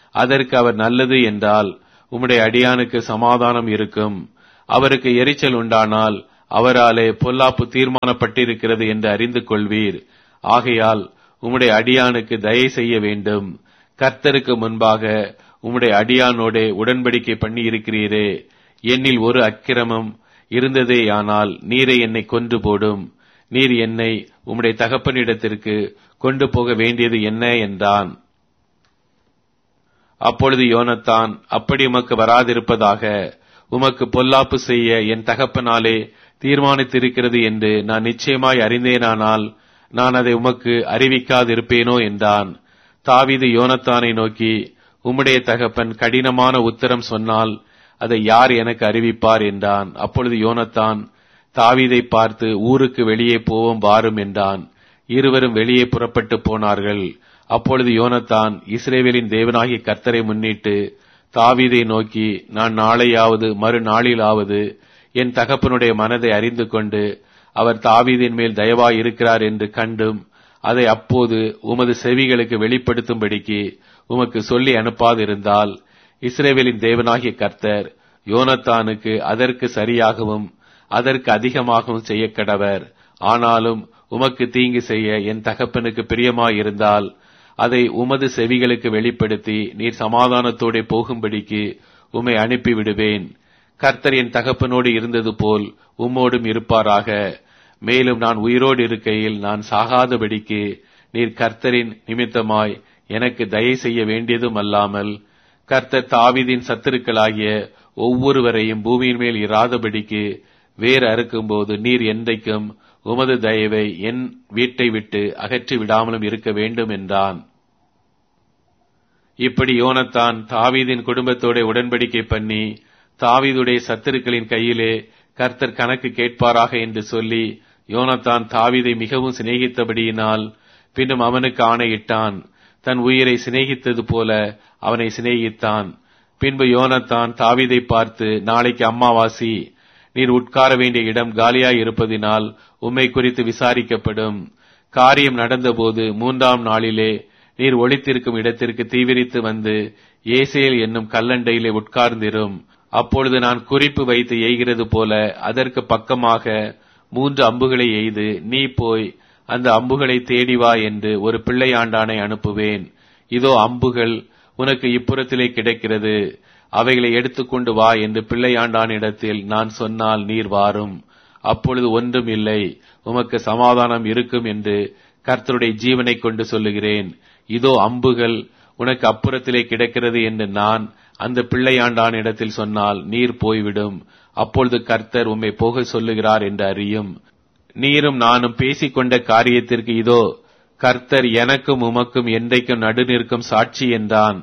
A: அதற்கு அவர் நல்லது என்றால் உம்முடைய அடியானுக்கு சமாதானம் இருக்கும். அவருக்கு எரிச்சல் உண்டானால் அவராலே பொல்லாப்பு தீர்மானப்பட்டிருக்கிறது என்று அறிந்து கொள்வீர். ஆகையால் உம்முடைய அடியானுக்கு தயை செய்ய வேண்டும். கர்த்தருக்கு முன்பாக உம்முடைய அடியானோடே உடன்படிக்கை பண்ணி இருக்கிறீரே. என்னில் ஒரு அக்கிரமம் இருந்ததேயானால் நீரை என்னை கொன்று போடும். நீர் என்னை உம்முடைய தகப்பனிடத்திற்கு கொண்டு போக வேண்டியது என்ன என்றான். அப்பொழுது யோனத்தான், அப்படி உமக்கு வராதிருப்பதாக. உமக்கு பொல்லாப்பு செய்ய என் தகப்பனாலே தீர்மானித்திருக்கிறது என்று நான் நிச்சயமாய் அறிந்தேனானால் நான் அதை உமக்கு அறிவிக்காதிருப்பேனோ என்றான். தாவீது யோனத்தானை நோக்கி, உம்முடைய தகப்பன் கடினமான உத்தரம் சொன்னால் அதை யார் எனக்கு அறிவிப்பார் என்றான். அப்பொழுது யோனத்தான் தாவீதை பார்த்து, ஊருக்கு வெளியே போவோம் வாரும் என்றான். இருவரும் வெளியே புறப்பட்டு போனார்கள். அப்பொழுது யோனத்தான் இஸ்ரவேலின் தேவனாகிய கர்த்தரை முன்னிட்டு தாவீதை நோக்கி, நான் நாளையாவது மறுநாளிலாவது என் தகப்பனுடைய மனதை அறிந்து கொண்டு அவர் தாவீதின் மேல் தயவாய் இருக்கிறார் என்று கண்டும் அதை அப்போது உமது செவிகளுக்கு வெளிப்படுத்தும்படிக்கு உமக்கு சொல்லி அனுப்பாதிருந்தால் இஸ்ரவேலின் தேவனாகிய கர்த்தர் யோனத்தானுக்கு அதற்கு சரியாகவும் அதற்கு அதிகமாகவும் செய்ய கடவர். ஆனாலும் உமக்கு தீங்கு செய்ய என் தகப்பனுக்கு பிரியமாயிருந்தால் அதை உமது செவிகளுக்கு வெளிப்படுத்தி நீர் சமாதானத்தோടെ போகும்படிக்கு உம்மை அனுப்பி விடுவேன். கர்த்தர் என் தகப்பனோடு இருந்தது போல் உம்மோடும் இருப்பாராக. மேலும் நான் உயிரோடு இருக்கையில் நான் சாகாதபடிக்கு நீர் கர்த்தரின் நிமித்தமாய் எனக்கு தயை செய்ய வேண்டியதும் அல்லாமல் கர்த்தர் தாவீதின் சத்துருக்களாகிய ஒவ்வொருவரையும் பூமியின் மேல் இராதபடிக்கு வேர் அறுக்கும்போது நீர் என்றைக்கும் உமது தயவை என் வீட்டை விட்டு அகற்றி விடாமலும் இருக்க வேண்டும் என்றான். இப்படி யோனத்தான் தாவீதின் குடும்பத்தோட உடன்படிக்கை பண்ணி தாவீதுடைய சத்துருக்களின் கையிலே கர்த்தர் கணக்கு கேட்பாராக என்று சொல்லி யோனத்தான் தாவீதை மிகவும் சிநேகித்தபடியினால் பின்னும் அவனுக்கு ஆணையிட்டான். தன் உயிரை சிநேகித்தது போல அவனை சிநேகித்தான். பின்பு யோனத்தான் தாவீதை பார்த்து, நாளைக்கு அம்மாவாசி, நீர் உட்கார வேண்டிய இடம் காலியாய் இருப்பதினால் உம்மை குறித்து விசாரிக்கப்படும். காரியம் நடந்தபோது மூன்றாம் நாளிலே நீர் ஒளித்திருக்கும் இடத்திற்கு தீவிரித்து வந்து ஏசேல் என்னும் கல்லண்டையிலே உட்கார்ந்திரும். அப்பொழுது நான் குறிப்பு வைத்து எய்கிறது போல அதற்கு பக்கமாக மூன்று அம்புகளை எய்து நீ போய் அந்த அம்புகளை தேடி வா என்று ஒரு பிள்ளையாண்டானை அனுப்புவேன். இதோ அம்புகள் உனக்கு இப்புறத்திலே கிடைக்கிறது, அவைகளை எடுத்துக்கொண்டு வா என்று பிள்ளையாண்டானிடத்தில் நான் சொன்னால் நீர் வாரும். அப்பொழுது ஒன்றும் இல்லை, உமக்கு சமாதானம் இருக்கும் என்று கர்த்தருடைய ஜீவனை கொண்டு சொல்லுகிறேன். இதோ அம்புகள் உனக்கு அப்புறத்திலே கிடைக்கிறது என்று நான் அந்த பிள்ளையாண்டான் இடத்தில் சொன்னால் நீர் போய்விடும். அப்பொழுது கர்த்தர் உம்மை போக சொல்லுகிறார் என்று அறியும். நீரும் நானும் பேசிக்கொண்ட காரியத்திற்கு இதோ கர்த்தர் எனக்கும் உமக்கும் என்றைக்கும் நடுநிற்கும் சாட்சி என்றான்.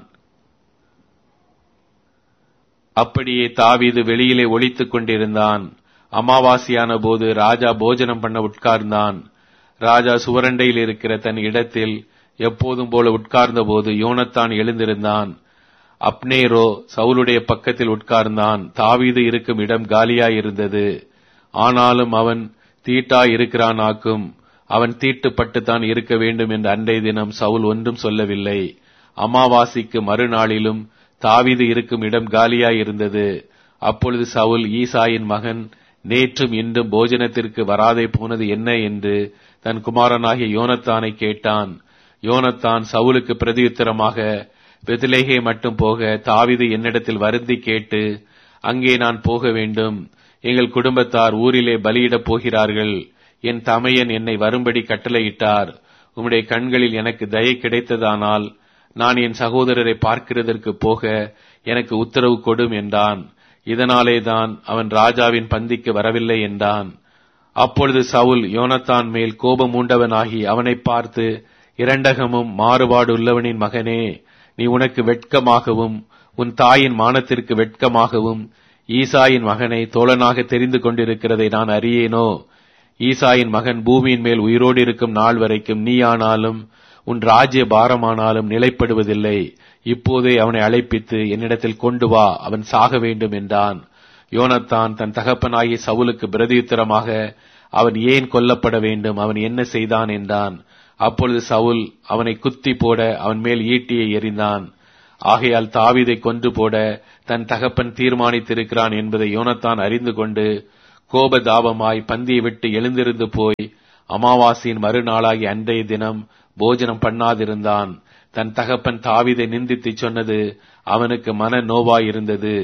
A: அப்படியே தாவீது வெளியிலே ஒளித்துக் கொண்டிருந்தான். அமாவாசையான போது ராஜா போஜனம் பண்ண உட்கார்ந்தான். ராஜா சுவரண்டையில் இருக்கிற தன் இடத்தில் எப்போதும் போல உட்கார்ந்த போது யோனத்தான் எழுந்திருந்தான். அப்னேரோ சவுலுடைய பக்கத்தில் உட்கார்ந்தான். தாவீது இருக்கும் இடம் காலியாயிருந்தது. ஆனாலும் அவன் தீட்டாய் இருக்கிறானாக்கும். அவன் தீட்டுப்பட்டுத்தான் இருக்க வேண்டும் என்று அன்றைய தினம் சவுல் ஒன்றும் சொல்லவில்லை. அமாவாசைக்கு மறுநாளிலும் தாவீது இருக்கும் இடம் காலியாயிருந்தது. அப்பொழுது சவுல் ஈசாயின் மகன் நேற்றும் இன்றும் போஜனத்திற்கு வராதே போனது என்ன என்று தன் குமாரனாகிய யோனத்தானை கேட்டான். யோனத்தான் சவுலுக்கு பிரதியுத்தரமாக, பெத்லெகே மட்டும் போக தாவீது என்னிடத்தில் வருந்தி கேட்டு, அங்கே நான் போக வேண்டும். எங்கள் குடும்பத்தார் ஊரிலே பலியிடப் போகிறார்கள். என் தமையன் என்னை வரும்படி கட்டளையிட்டார். உம்முடைய கண்களில் எனக்கு தயை கிடைத்ததானால் நான் என் சகோதரரை பார்க்கிறதற்கு போக எனக்கு உத்தரவு கொடும் என்றான். இதனாலே தான் அவன் ராஜாவின் பந்திக்கு வரவில்லை என்றான். அப்பொழுது சவுல் யோனத்தான் மேல் கோபம் உண்டவனாகி அவனை பார்த்து, இரண்டகமும் மாறுபாடு உள்ளவனின் மகனே, நீ உனக்கு வெட்கமாகவும் உன் தாயின் மானத்திற்கு வெட்கமாகவும் ஈசாயின் மகனை தோழனாக தெரிந்து கொண்டிருக்கிறதை நான் அறியேனோ? ஈசாயின் மகன் பூமியின் மேல் உயிரோடு இருக்கும் நாள் வரைக்கும் நீயானாலும் உன் ராஜ்ய பாரமானாலும் நிலைப்படுவதில்லை. இப்போதே அவனை அழைப்பித்து என்னிடத்தில் கொண்டு வா, அவன் சாக வேண்டும் என்றான். யோனத்தான் தன் தகப்பனாகிய சவுலுக்கு பிரதியுத்தரமாக, அவன் ஏன் கொல்லப்பட வேண்டும், அவன் என்ன செய்தான் என்றான். அப்பொழுது சவுல் அவனை குத்தி போட அவன் மேல் ஈட்டியை எறிந்தான். ஆகையால் தாவீதை கொன்று போட தன் தகப்பன் தீர்மானித்திருக்கிறான் என்பதை யோனத்தான் அறிந்து கொண்டு கோபதாபமாய் பந்தியை விட்டு எழுந்திருந்து போய் அமாவாசையின் மறுநாளாகி அன்றைய தினம் போஜனம் பண்ணாதிருந்தான். தன் தகப்பன் தாவீதை நிந்தித்து சொன்னது அவனுக்கு மன நோவாயிருந்தது.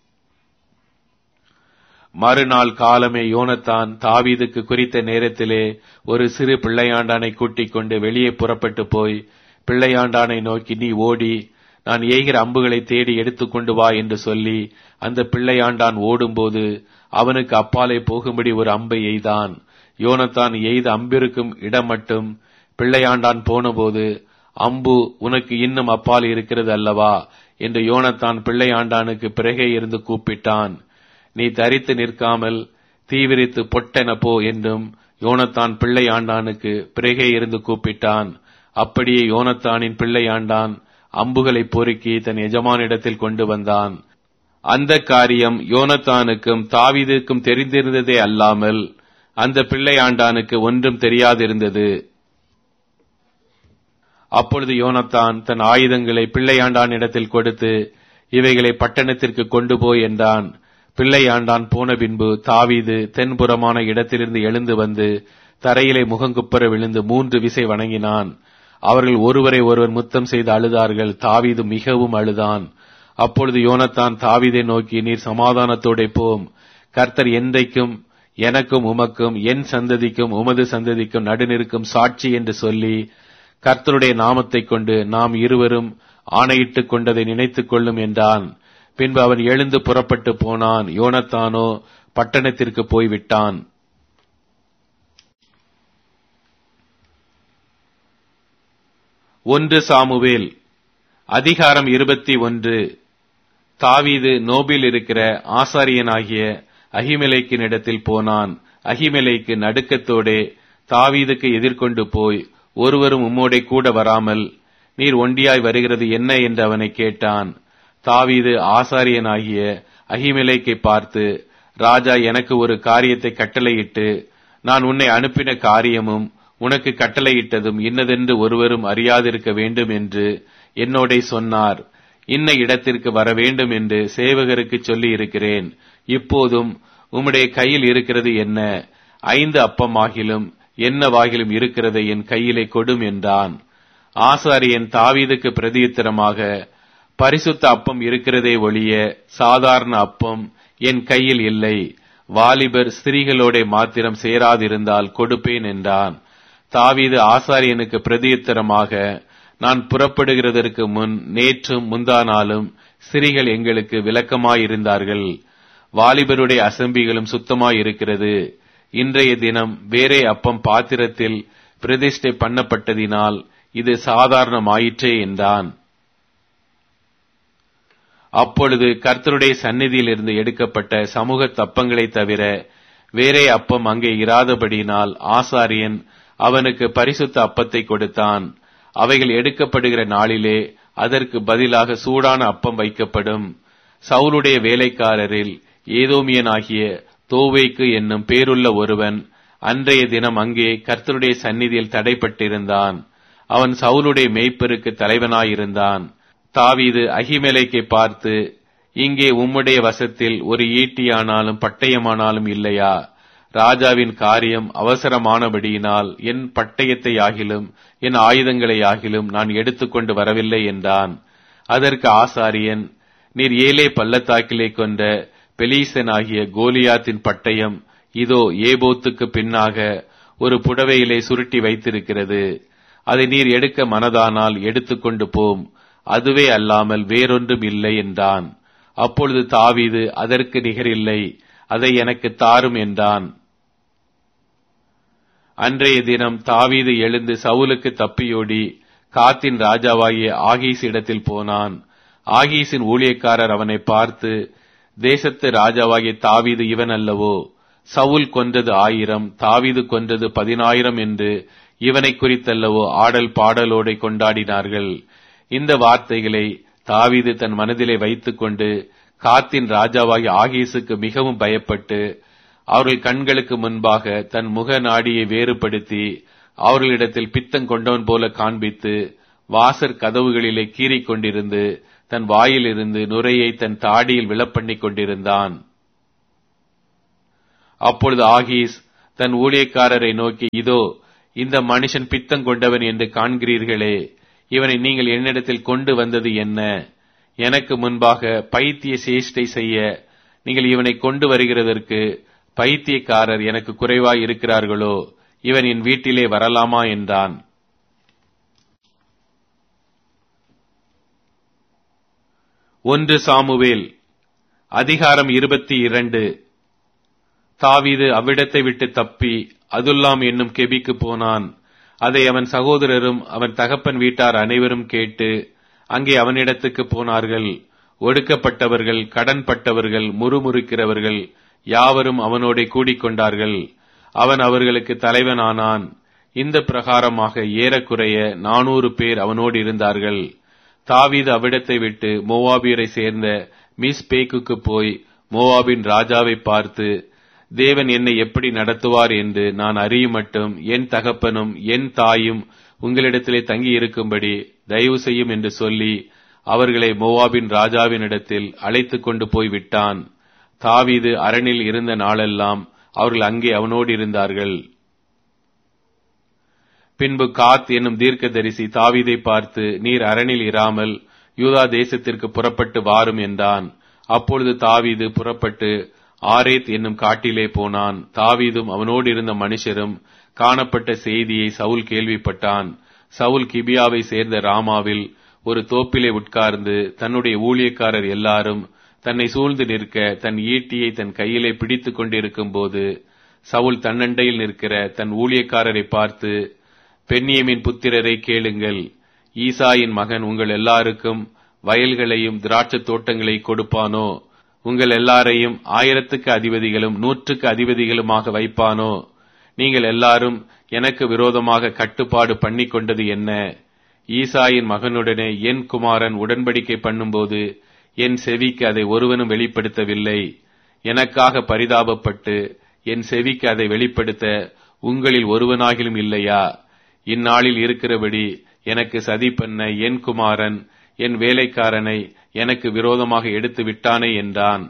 A: மறுநாள் காலமே யோனத்தான் தாவீதுக்கு குறித்த நேரத்திலே ஒரு சிறு பிள்ளையாண்டானை கூட்டிக் கொண்டு வெளியே புறப்பட்டு போய் பிள்ளையாண்டானை நோக்கி, நீ ஓடி நான் எய்கிற அம்புகளை தேடி எடுத்துக்கொண்டு வா என்று சொல்லி அந்த பிள்ளையாண்டான் ஓடும்போது அவனுக்கு அப்பாலே போகும்படி ஒரு அம்பை எய்தான். யோனத்தான் எய்த அம்பிருக்கும் இடம் மட்டும் பிள்ளையாண்டான் போனபோது, அம்பு உனக்கு இன்னும் அப்பால் இருக்கிறது அல்லவா என்று யோனத்தான் பிள்ளையாண்டானுக்கு பிறகே இருந்து கூப்பிட்டான். நீ தரித்து நிற்காமல் தீவிரித்து பொட்டென போ என்றும் யோனத்தான் பிள்ளையாண்டானுக்கு பிறகே இருந்து கூப்பிட்டான். அப்படியே யோனத்தானின் பிள்ளையாண்டான் அம்புகளை பொறுக்கி தன் எஜமானிடத்தில் கொண்டு வந்தான். அந்த காரியம் யோனத்தானுக்கும் தாவீதுக்கும் தெரிந்திருந்ததே அல்லாமல் அந்த பிள்ளையாண்டானுக்கு ஒன்றும் தெரியாதிருந்தது. அப்பொழுது யோனத்தான் தன் ஆயுதங்களை பிள்ளையாண்டான் இடத்தில் கொடுத்து, இவைகளை பட்டணத்திற்கு கொண்டு போய் என்றான். பிள்ளையாண்டான் போன பின்பு தாவீது தென்புறமான இடத்திலிருந்து எழுந்து வந்து தரையிலே முகங்குப்புற விழுந்து மூன்று விசை வணங்கினான். அவர்கள் ஒருவரை ஒருவர் முத்தம் செய்து அழுதார்கள். தாவீது மிகவும் அழுதான். அப்பொழுது யோனத்தான் தாவீதை நோக்கி, நீர் சமாதானத்தோட போம், கர்த்தர் என்றைக்கும் எனக்கும் உமக்கும் என் சந்ததிக்கும் உமது சந்ததிக்கும் நடுநிற்கும் சாட்சி என்று சொல்லி கர்த்தருடைய நாமத்தை கொண்டு நாம் இருவரும் ஆணையிட்டுக் கொண்டதை நினைத்துக் கொள்ளும் என்றான். பின்பு அவன் எழுந்து புறப்பட்டு போனான். யோனத்தானோ பட்டணத்திற்கு போய்விட்டான். ஒன்று சாமுவேல் அதிகாரம் இருபத்தி ஒன்று. தாவீது நோபில் இருக்கிற ஆசாரியனாகிய அகிமெலேக்கின் இடத்தில் போனான். அகிமெலேக்கு நடுக்கத்தோடே தாவீதுக்கு எதிர்கொண்டு போய், ஒருவரும் உம்மோடே கூட வராமல் நீர் ஒண்டியாய் வருகிறது என்ன என்று அவனை கேட்டான். தாவீது ஆசாரியனாகிய அகிமெலேக்கை பார்த்து, ராஜா எனக்கு ஒரு காரியத்தை கட்டளையிட்டு, நான் உன்னை அனுப்பின காரியமும் உனக்கு கட்டளையிட்டதும் இன்னதென்று ஒருவரும் அறியாதிருக்க வேண்டும் என்று என்னோடே சொன்னார். இன்ன இடத்திற்கு வர வேண்டும் என்று சேவகருக்கு சொல்லி இருக்கிறேன். இப்போதும் உம்முடைய கையில் இருக்கிறது என்ன? ஐந்து அப்பமாகிலும் என்னவாகிலும் இருக்கிறதை என் கையிலே கொடும் என்றான். ஆசாரியன் தாவீதுக்கு பிரதியுத்தரமாக, பரிசுத்த அப்பம் இருக்கிறதே ஒழிய சாதாரண அப்பம் என் கையில் இல்லை. வாலிபர் ஸ்திரீகளோட மாத்திரம் சேராதிருந்தால் கொடுப்பேன் என்றான். தாவீது ஆசாரியனுக்கு பிரதியுத்தரமாக, நான் புறப்படுகிறதற்கு முன் நேற்றும் முந்தானாலும் ஸ்திரீகள் எங்களுக்கு விலக்கமாயிருந்தார்கள். வாலிபருடைய அசம்பிகளும் சுத்தமாயிருக்கிறது. இன்றைய தினம் வேறே அப்பம் பாத்திரத்தில் பிரதிஷ்டை பண்ணப்பட்டதினால் இது சாதாரணமாயிற்றே என்றான். அப்பொழுது கர்த்தருடைய சந்நிதியிலிருந்து எடுக்கப்பட்ட சமூக தப்பங்களை தவிர வேறே அப்பம் அங்கே இராதபடியினால் ஆசாரியன் அவனுக்கு பரிசுத்த அப்பத்தை கொடுத்தான். அவைகள் எடுக்கப்படுகிற நாளிலே அதற்கு பதிலாக சூடான அப்பம் வைக்கப்படும். சவுலுடைய வேலைக்காரரில் ஏதோமியனாகிய தோவேக்கு என்னும் பேருள்ள ஒருவன் அன்றைய தினம் அங்கே கர்த்தருடைய சந்நிதியில் தடைப்பட்டிருந்தான். அவன் சவுலுடைய மேய்ப்பருக்கு தலைவனாயிருந்தான். தாவீது அகிமெலேக்கை பார்த்து, இங்கே உம்முடைய வசத்தில் ஒரு ஈட்டியானாலும் பட்டயமானாலும் இல்லையா? ராஜாவின் காரியம் அவசரமானபடியினால் என் பட்டயத்தை ஆகிலும் என் ஆயுதங்களை ஆகிலும் நான் எடுத்துக்கொண்டு வரவில்லை என்றான். அதற்கு ஆசாரியன், நீர் ஏலே பள்ளத்தாக்கிலே கொண்ட பெலீசனாகிய கோலியாத்தின் பட்டயம் இதோ ஏபோத்துக்கு பின்னாக ஒரு புடவையிலே சுருட்டி வைத்திருக்கிறது. அதை நீர் எடுக்க மனதானால் எடுத்துக்கொண்டு போம், அதுவே அல்லாமல் வேறொன்றும் இல்லை என்றான். அப்பொழுது தாவீது, அதற்கு நிகரில்லை, அதை எனக்கு தாரும் என்றான். அன்றைய தினம் தாவீது எழுந்து சவுலுக்கு தப்பியோடி காத்தின் ராஜாவாகிய ஆகீஸ் இடத்தில் போனான். ஆகீசின் ஊழியக்காரர் அவனை பார்த்து, தேசத்து ராஜாவாகிய தாவீது இவன் அல்லவோ? சவுல் கொன்றது ஆயிரம், தாவீது கொன்றது பதினாயிரம் என்று இவனை குறித்தல்லவோ ஆடல் பாடலோடு கொண்டாடினார்கள். இந்த வார்த்தைகளை தாவீது தன் மனதிலே வைத்துக் கொண்டு காத்தின் ராஜாவாகிய ஆகீசுக்கு மிகவும் பயப்பட்டு அவர்கள் கண்களுக்கு முன்பாக தன் முக நாடியை வேறுபடுத்தி அவர்களிடத்தில் பித்தம் கொண்டவன் போல காண்பித்து வாசற் கதவுகளிலே கீறிக் கொண்டிருந்து தன் வாயிலிருந்து நுரையை தன் தாடியில் விழப்பண்ணிக் கொண்டிருந்தான். அப்பொழுது ஆகீஸ் தன் ஊழியக்காரரை நோக்கி, இதோ இந்த மனுஷன் பித்தம் கொண்டவன் என்று காண்கிறீர்களே, இவனை நீங்கள் என்னிடத்தில் கொண்டு வந்தது என்ன? எனக்கு முன்பாக பைத்திய சேஷ்டை செய்ய நீங்கள் இவனை கொண்டு வருகிறதற்கு பைத்தியக்காரர் எனக்கு குறைவாய் இருக்கிறார்களோ? இவன் என் வீட்டிலே வரலாமா என்றான். ஒன்று சாமுவேல் அதிகாரம் இருபத்தி இரண்டு. தாவீது அவ்விடத்தை விட்டு தப்பி அதுல்லாம் என்னும் கெபிக்கு போனான். அதை அவன் சகோதரரும் அவன் தகப்பன் வீட்டார் அனைவரும் கேட்டு அங்கே அவனிடத்துக்கு போனார்கள். ஒடுக்கப்பட்டவர்கள், கடன்பட்டவர்கள், முறுமுறுக்கிறவர்கள் யாவரும் அவனோட கூடிக்கொண்டார்கள். அவன் அவர்களுக்கு தலைவனானான். இந்த பிரகாரமாக ஏறக்குறைய நானூறு பேர் அவனோடு இருந்தார்கள். தாவீது அவ்விடத்தை விட்டு மோவாபியரை சேர்ந்த மிஸ்பேக்குக்கு போய் மோவாபின் ராஜாவை பார்த்து, தேவன் என்னை எப்படி நடத்துவார் என்று நான் அறியும் மட்டும் என் தகப்பனும் என் தாயும் உங்களிடத்திலே தங்கி இருக்கும்படி தயவு செய்யும் என்று சொல்லி அவர்களை மோவாபின் ராஜாவினிடத்தில் அழைத்து கொண்டு போய் விட்டான். தாவீது அரணில் இருந்த நாளெல்லாம் அவர்கள் அங்கே அவனோடு இருந்தார்கள். பின்பு காத் என்னும் தீர்க்கதரிசி தாவீதை பார்த்து, நீர் அரணில் இராமல் யூதா தேசத்திற்கு புறப்பட்டு வாரும் என்றான். அப்பொழுது தாவீது புறப்பட்டு ஆரேத் என்னும் காட்டிலே போனான். தாவீதும் அவனோடு இருந்த மனுஷரும் காணப்பட்ட செய்தியை சவுல் கேள்விப்பட்டான். சவுல் கிபியாவை சேர்ந்த ராமாவில் ஒரு தோப்பிலே உட்கார்ந்து தன்னுடைய ஊழியக்காரர் எல்லாரும் தன்னை சூழ்ந்து நிற்க தன் ஈட்டியை தன் கையிலே பிடித்துக் கொண்டிருக்கும் போது சவுல் தன்னண்டையில் நிற்கிற தன் ஊழியக்காரரை பார்த்து, பென்யமீன் புத்திரரை கேளுங்கள், ஈசாயின் மகன் உங்கள் எல்லாருக்கும் வயல்களையும் திராட்சை தோட்டங்களை கொடுப்பானோ? உங்கள் எல்லாரையும் ஆயிரத்துக்கு அதிபதிகளும் நூற்றுக்கு அதிபதிகளுமாக வைப்பானோ? நீங்கள் எல்லாரும் எனக்கு விரோதமாக கட்டுப்பாடு பண்ணி கொண்டது என்ன? ஈசாயின் மகனுடனே என் குமாரன் உடன்படிக்கை பண்ணும்போது என் செவிக்கு அதை ஒருவனும் வெளிப்படுத்தவில்லை. எனக்காக பரிதாபப்பட்டு என் செவிக்கு அதை வெளிப்படுத்த உங்களில் ஒருவனாகிலும் இல்லையா? இந்நாளில் இருக்கிறபடி எனக்கு சதி பண்ண என் குமாரன் என் வேலைக்காரனை எனக்கு விரோதமாக எடுத்து விட்டானே என்றான்.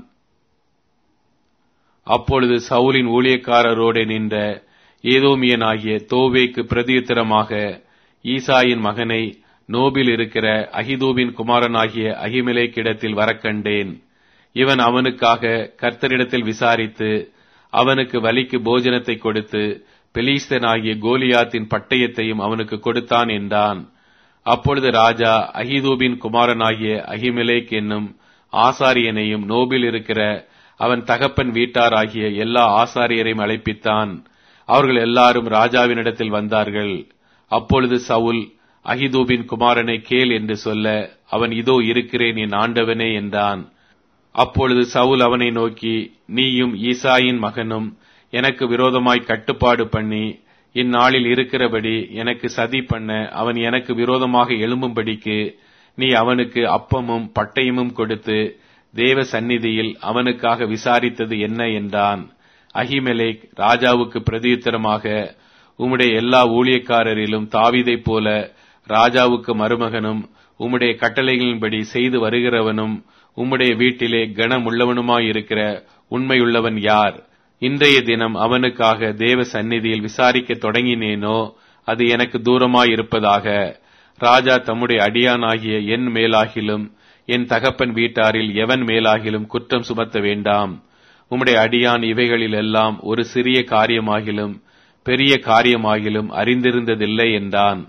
A: அப்பொழுது சவுலின் ஊழியக்காரரோடு நின்ற ஏதோமியனாகிய தோவேக்கு பிரதியுத்தரமாக, ஈசாயின் மகனை நோபில் இருக்கிற அகிதூபின் குமாரனாகிய அகிமெலேக்கிடத்தில் வரக்கண்டேன். இவன் அவனுக்காக கர்த்தரிடத்தில் விசாரித்து அவனுக்கு வலிக்கு போஜனத்தை கொடுத்து பெலிஸ்தனாகிய கோலியாத்தின் பட்டயத்தையும் அவனுக்கு கொடுத்தான் என்றான். அப்பொழுது ராஜா அகிதூபின் குமாரனாகிய அகிமெலேக் என்னும் ஆசாரியனையும் நோபில் இருக்கிற அவன் தகப்பன் வீட்டாராகிய எல்லா ஆசாரியரையும் அழைப்பித்தான். அவர்கள் எல்லாரும் ராஜாவினிடத்தில் வந்தார்கள். அப்பொழுது சவுல் அகிதூபின் குமாரனை கேள் என்று சொல்ல, அவன் இதோ இருக்கிறேன் என் ஆண்டவனே என்றான். அப்பொழுது சவுல் அவனை நோக்கி, நீயும் ஈசாயின் மகனும் எனக்கு விரோதமாய் கட்டுப்பாடு பண்ணி இந்நாளில் இருக்கிறபடி எனக்கு சதி பண்ண அவன் எனக்கு விரோதமாக எழும்பும்படிக்கு நீ அவனுக்கு அப்பமும் பட்டயமும் கொடுத்து தேவ சந்நிதியில் அவனுக்காக விசாரித்தது என்ன என்றான். அகிமெலேக் ராஜாவுக்கு பிரதியுத்தரமாக, உம்முடைய எல்லா ஊழியக்காரரிலும் தாவீதைப் போல ராஜாவுக்கு மருமகனும் உம்முடைய கட்டளைகளின்படி செய்து வருகிறவனும் உம்முடைய வீட்டிலே கனமுள்ளவனுமாயிருக்கிற உண்மையுள்ளவன் யார்? இன்றைய தினம் அவனுக்காக தேவ சந்நிதியில் விசாரிக்க தொடங்கினேனோ அது எனக்கு தூரமாயிருப்பதாக. ராஜா தம்முடைய அடியானாகிய என் மேலாகிலும் என் தகப்பன் வீட்டாரில் எவன் மேலாகிலும் குற்றம் சுமத்த வேண்டாம். உம்முடைய அடியான் இவைகளில் எல்லாம் ஒரு சிறிய காரியமாகிலும் பெரிய காரியமாகிலும் அறிந்திருந்ததில்லை என்றான்.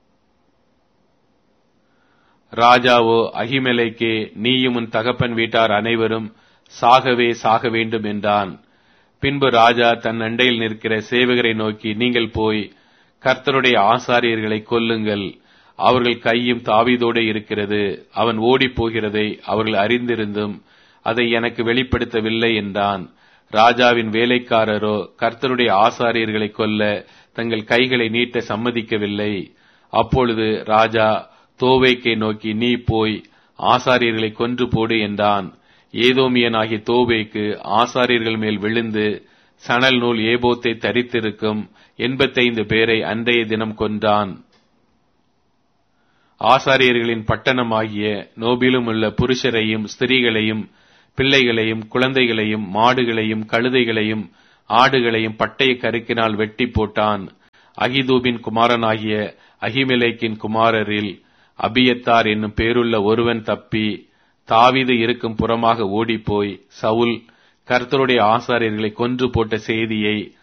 A: ராஜாவோ, அகிமெலேக்கே, நீயும் உன் தகப்பன் வீட்டார் அனைவரும் சாகவே சாக வேண்டும் என்றான். பின்பு ராஜா தன் அண்டையில் நிற்கிற சேவகரை நோக்கி, நீங்கள் போய் கர்த்தருடைய ஆசாரியர்களை கொல்லுங்கள், அவர்கள் கையும் தாவீதோடு இருக்கிறது. அவன் ஓடிப் போகிறதை அவர்கள் அறிந்திருந்தும் அதை எனக்கு வெளிப்படுத்தவில்லை என்றான். ராஜாவின் வேலைக்காரரோ கர்த்தருடைய ஆசாரியர்களை கொல்ல தங்கள் கைகளை நீட்ட சம்மதிக்கவில்லை. அப்பொழுது ராஜா தோவேக்கை நோக்கி, நீ போய் ஆசாரியர்களை கொன்று போடு என்றான். ஏதோமியனாகிய தோவேக்கு ஆசாரியர்கள் மேல் விழுந்து சணல் நூல் ஏபோத்தை தரித்திருக்கும் எண்பத்தைந்து பேரை அன்றைய தினம் கொன்றான். ஆசாரியர்களின் பட்டணமாகிய நோபிலும் உள்ள புருஷரையும் ஸ்திரீகளையும் பிள்ளைகளையும் குழந்தைகளையும் மாடுகளையும் கழுதைகளையும் ஆடுகளையும் பட்டய கருக்கினால் வெட்டி போட்டான். அகிதூபின் குமாரனாகிய அகிமெலேக்கின் குமாரரில் அபியத்தார் என்னும் பேருள்ள ஒருவன் தப்பி தாவீது இருக்கும் புறமாக ஓடிப்போய் சவுல் கர்த்தருடைய ஆசாரியர்களை கொன்று போட்ட செய்தியை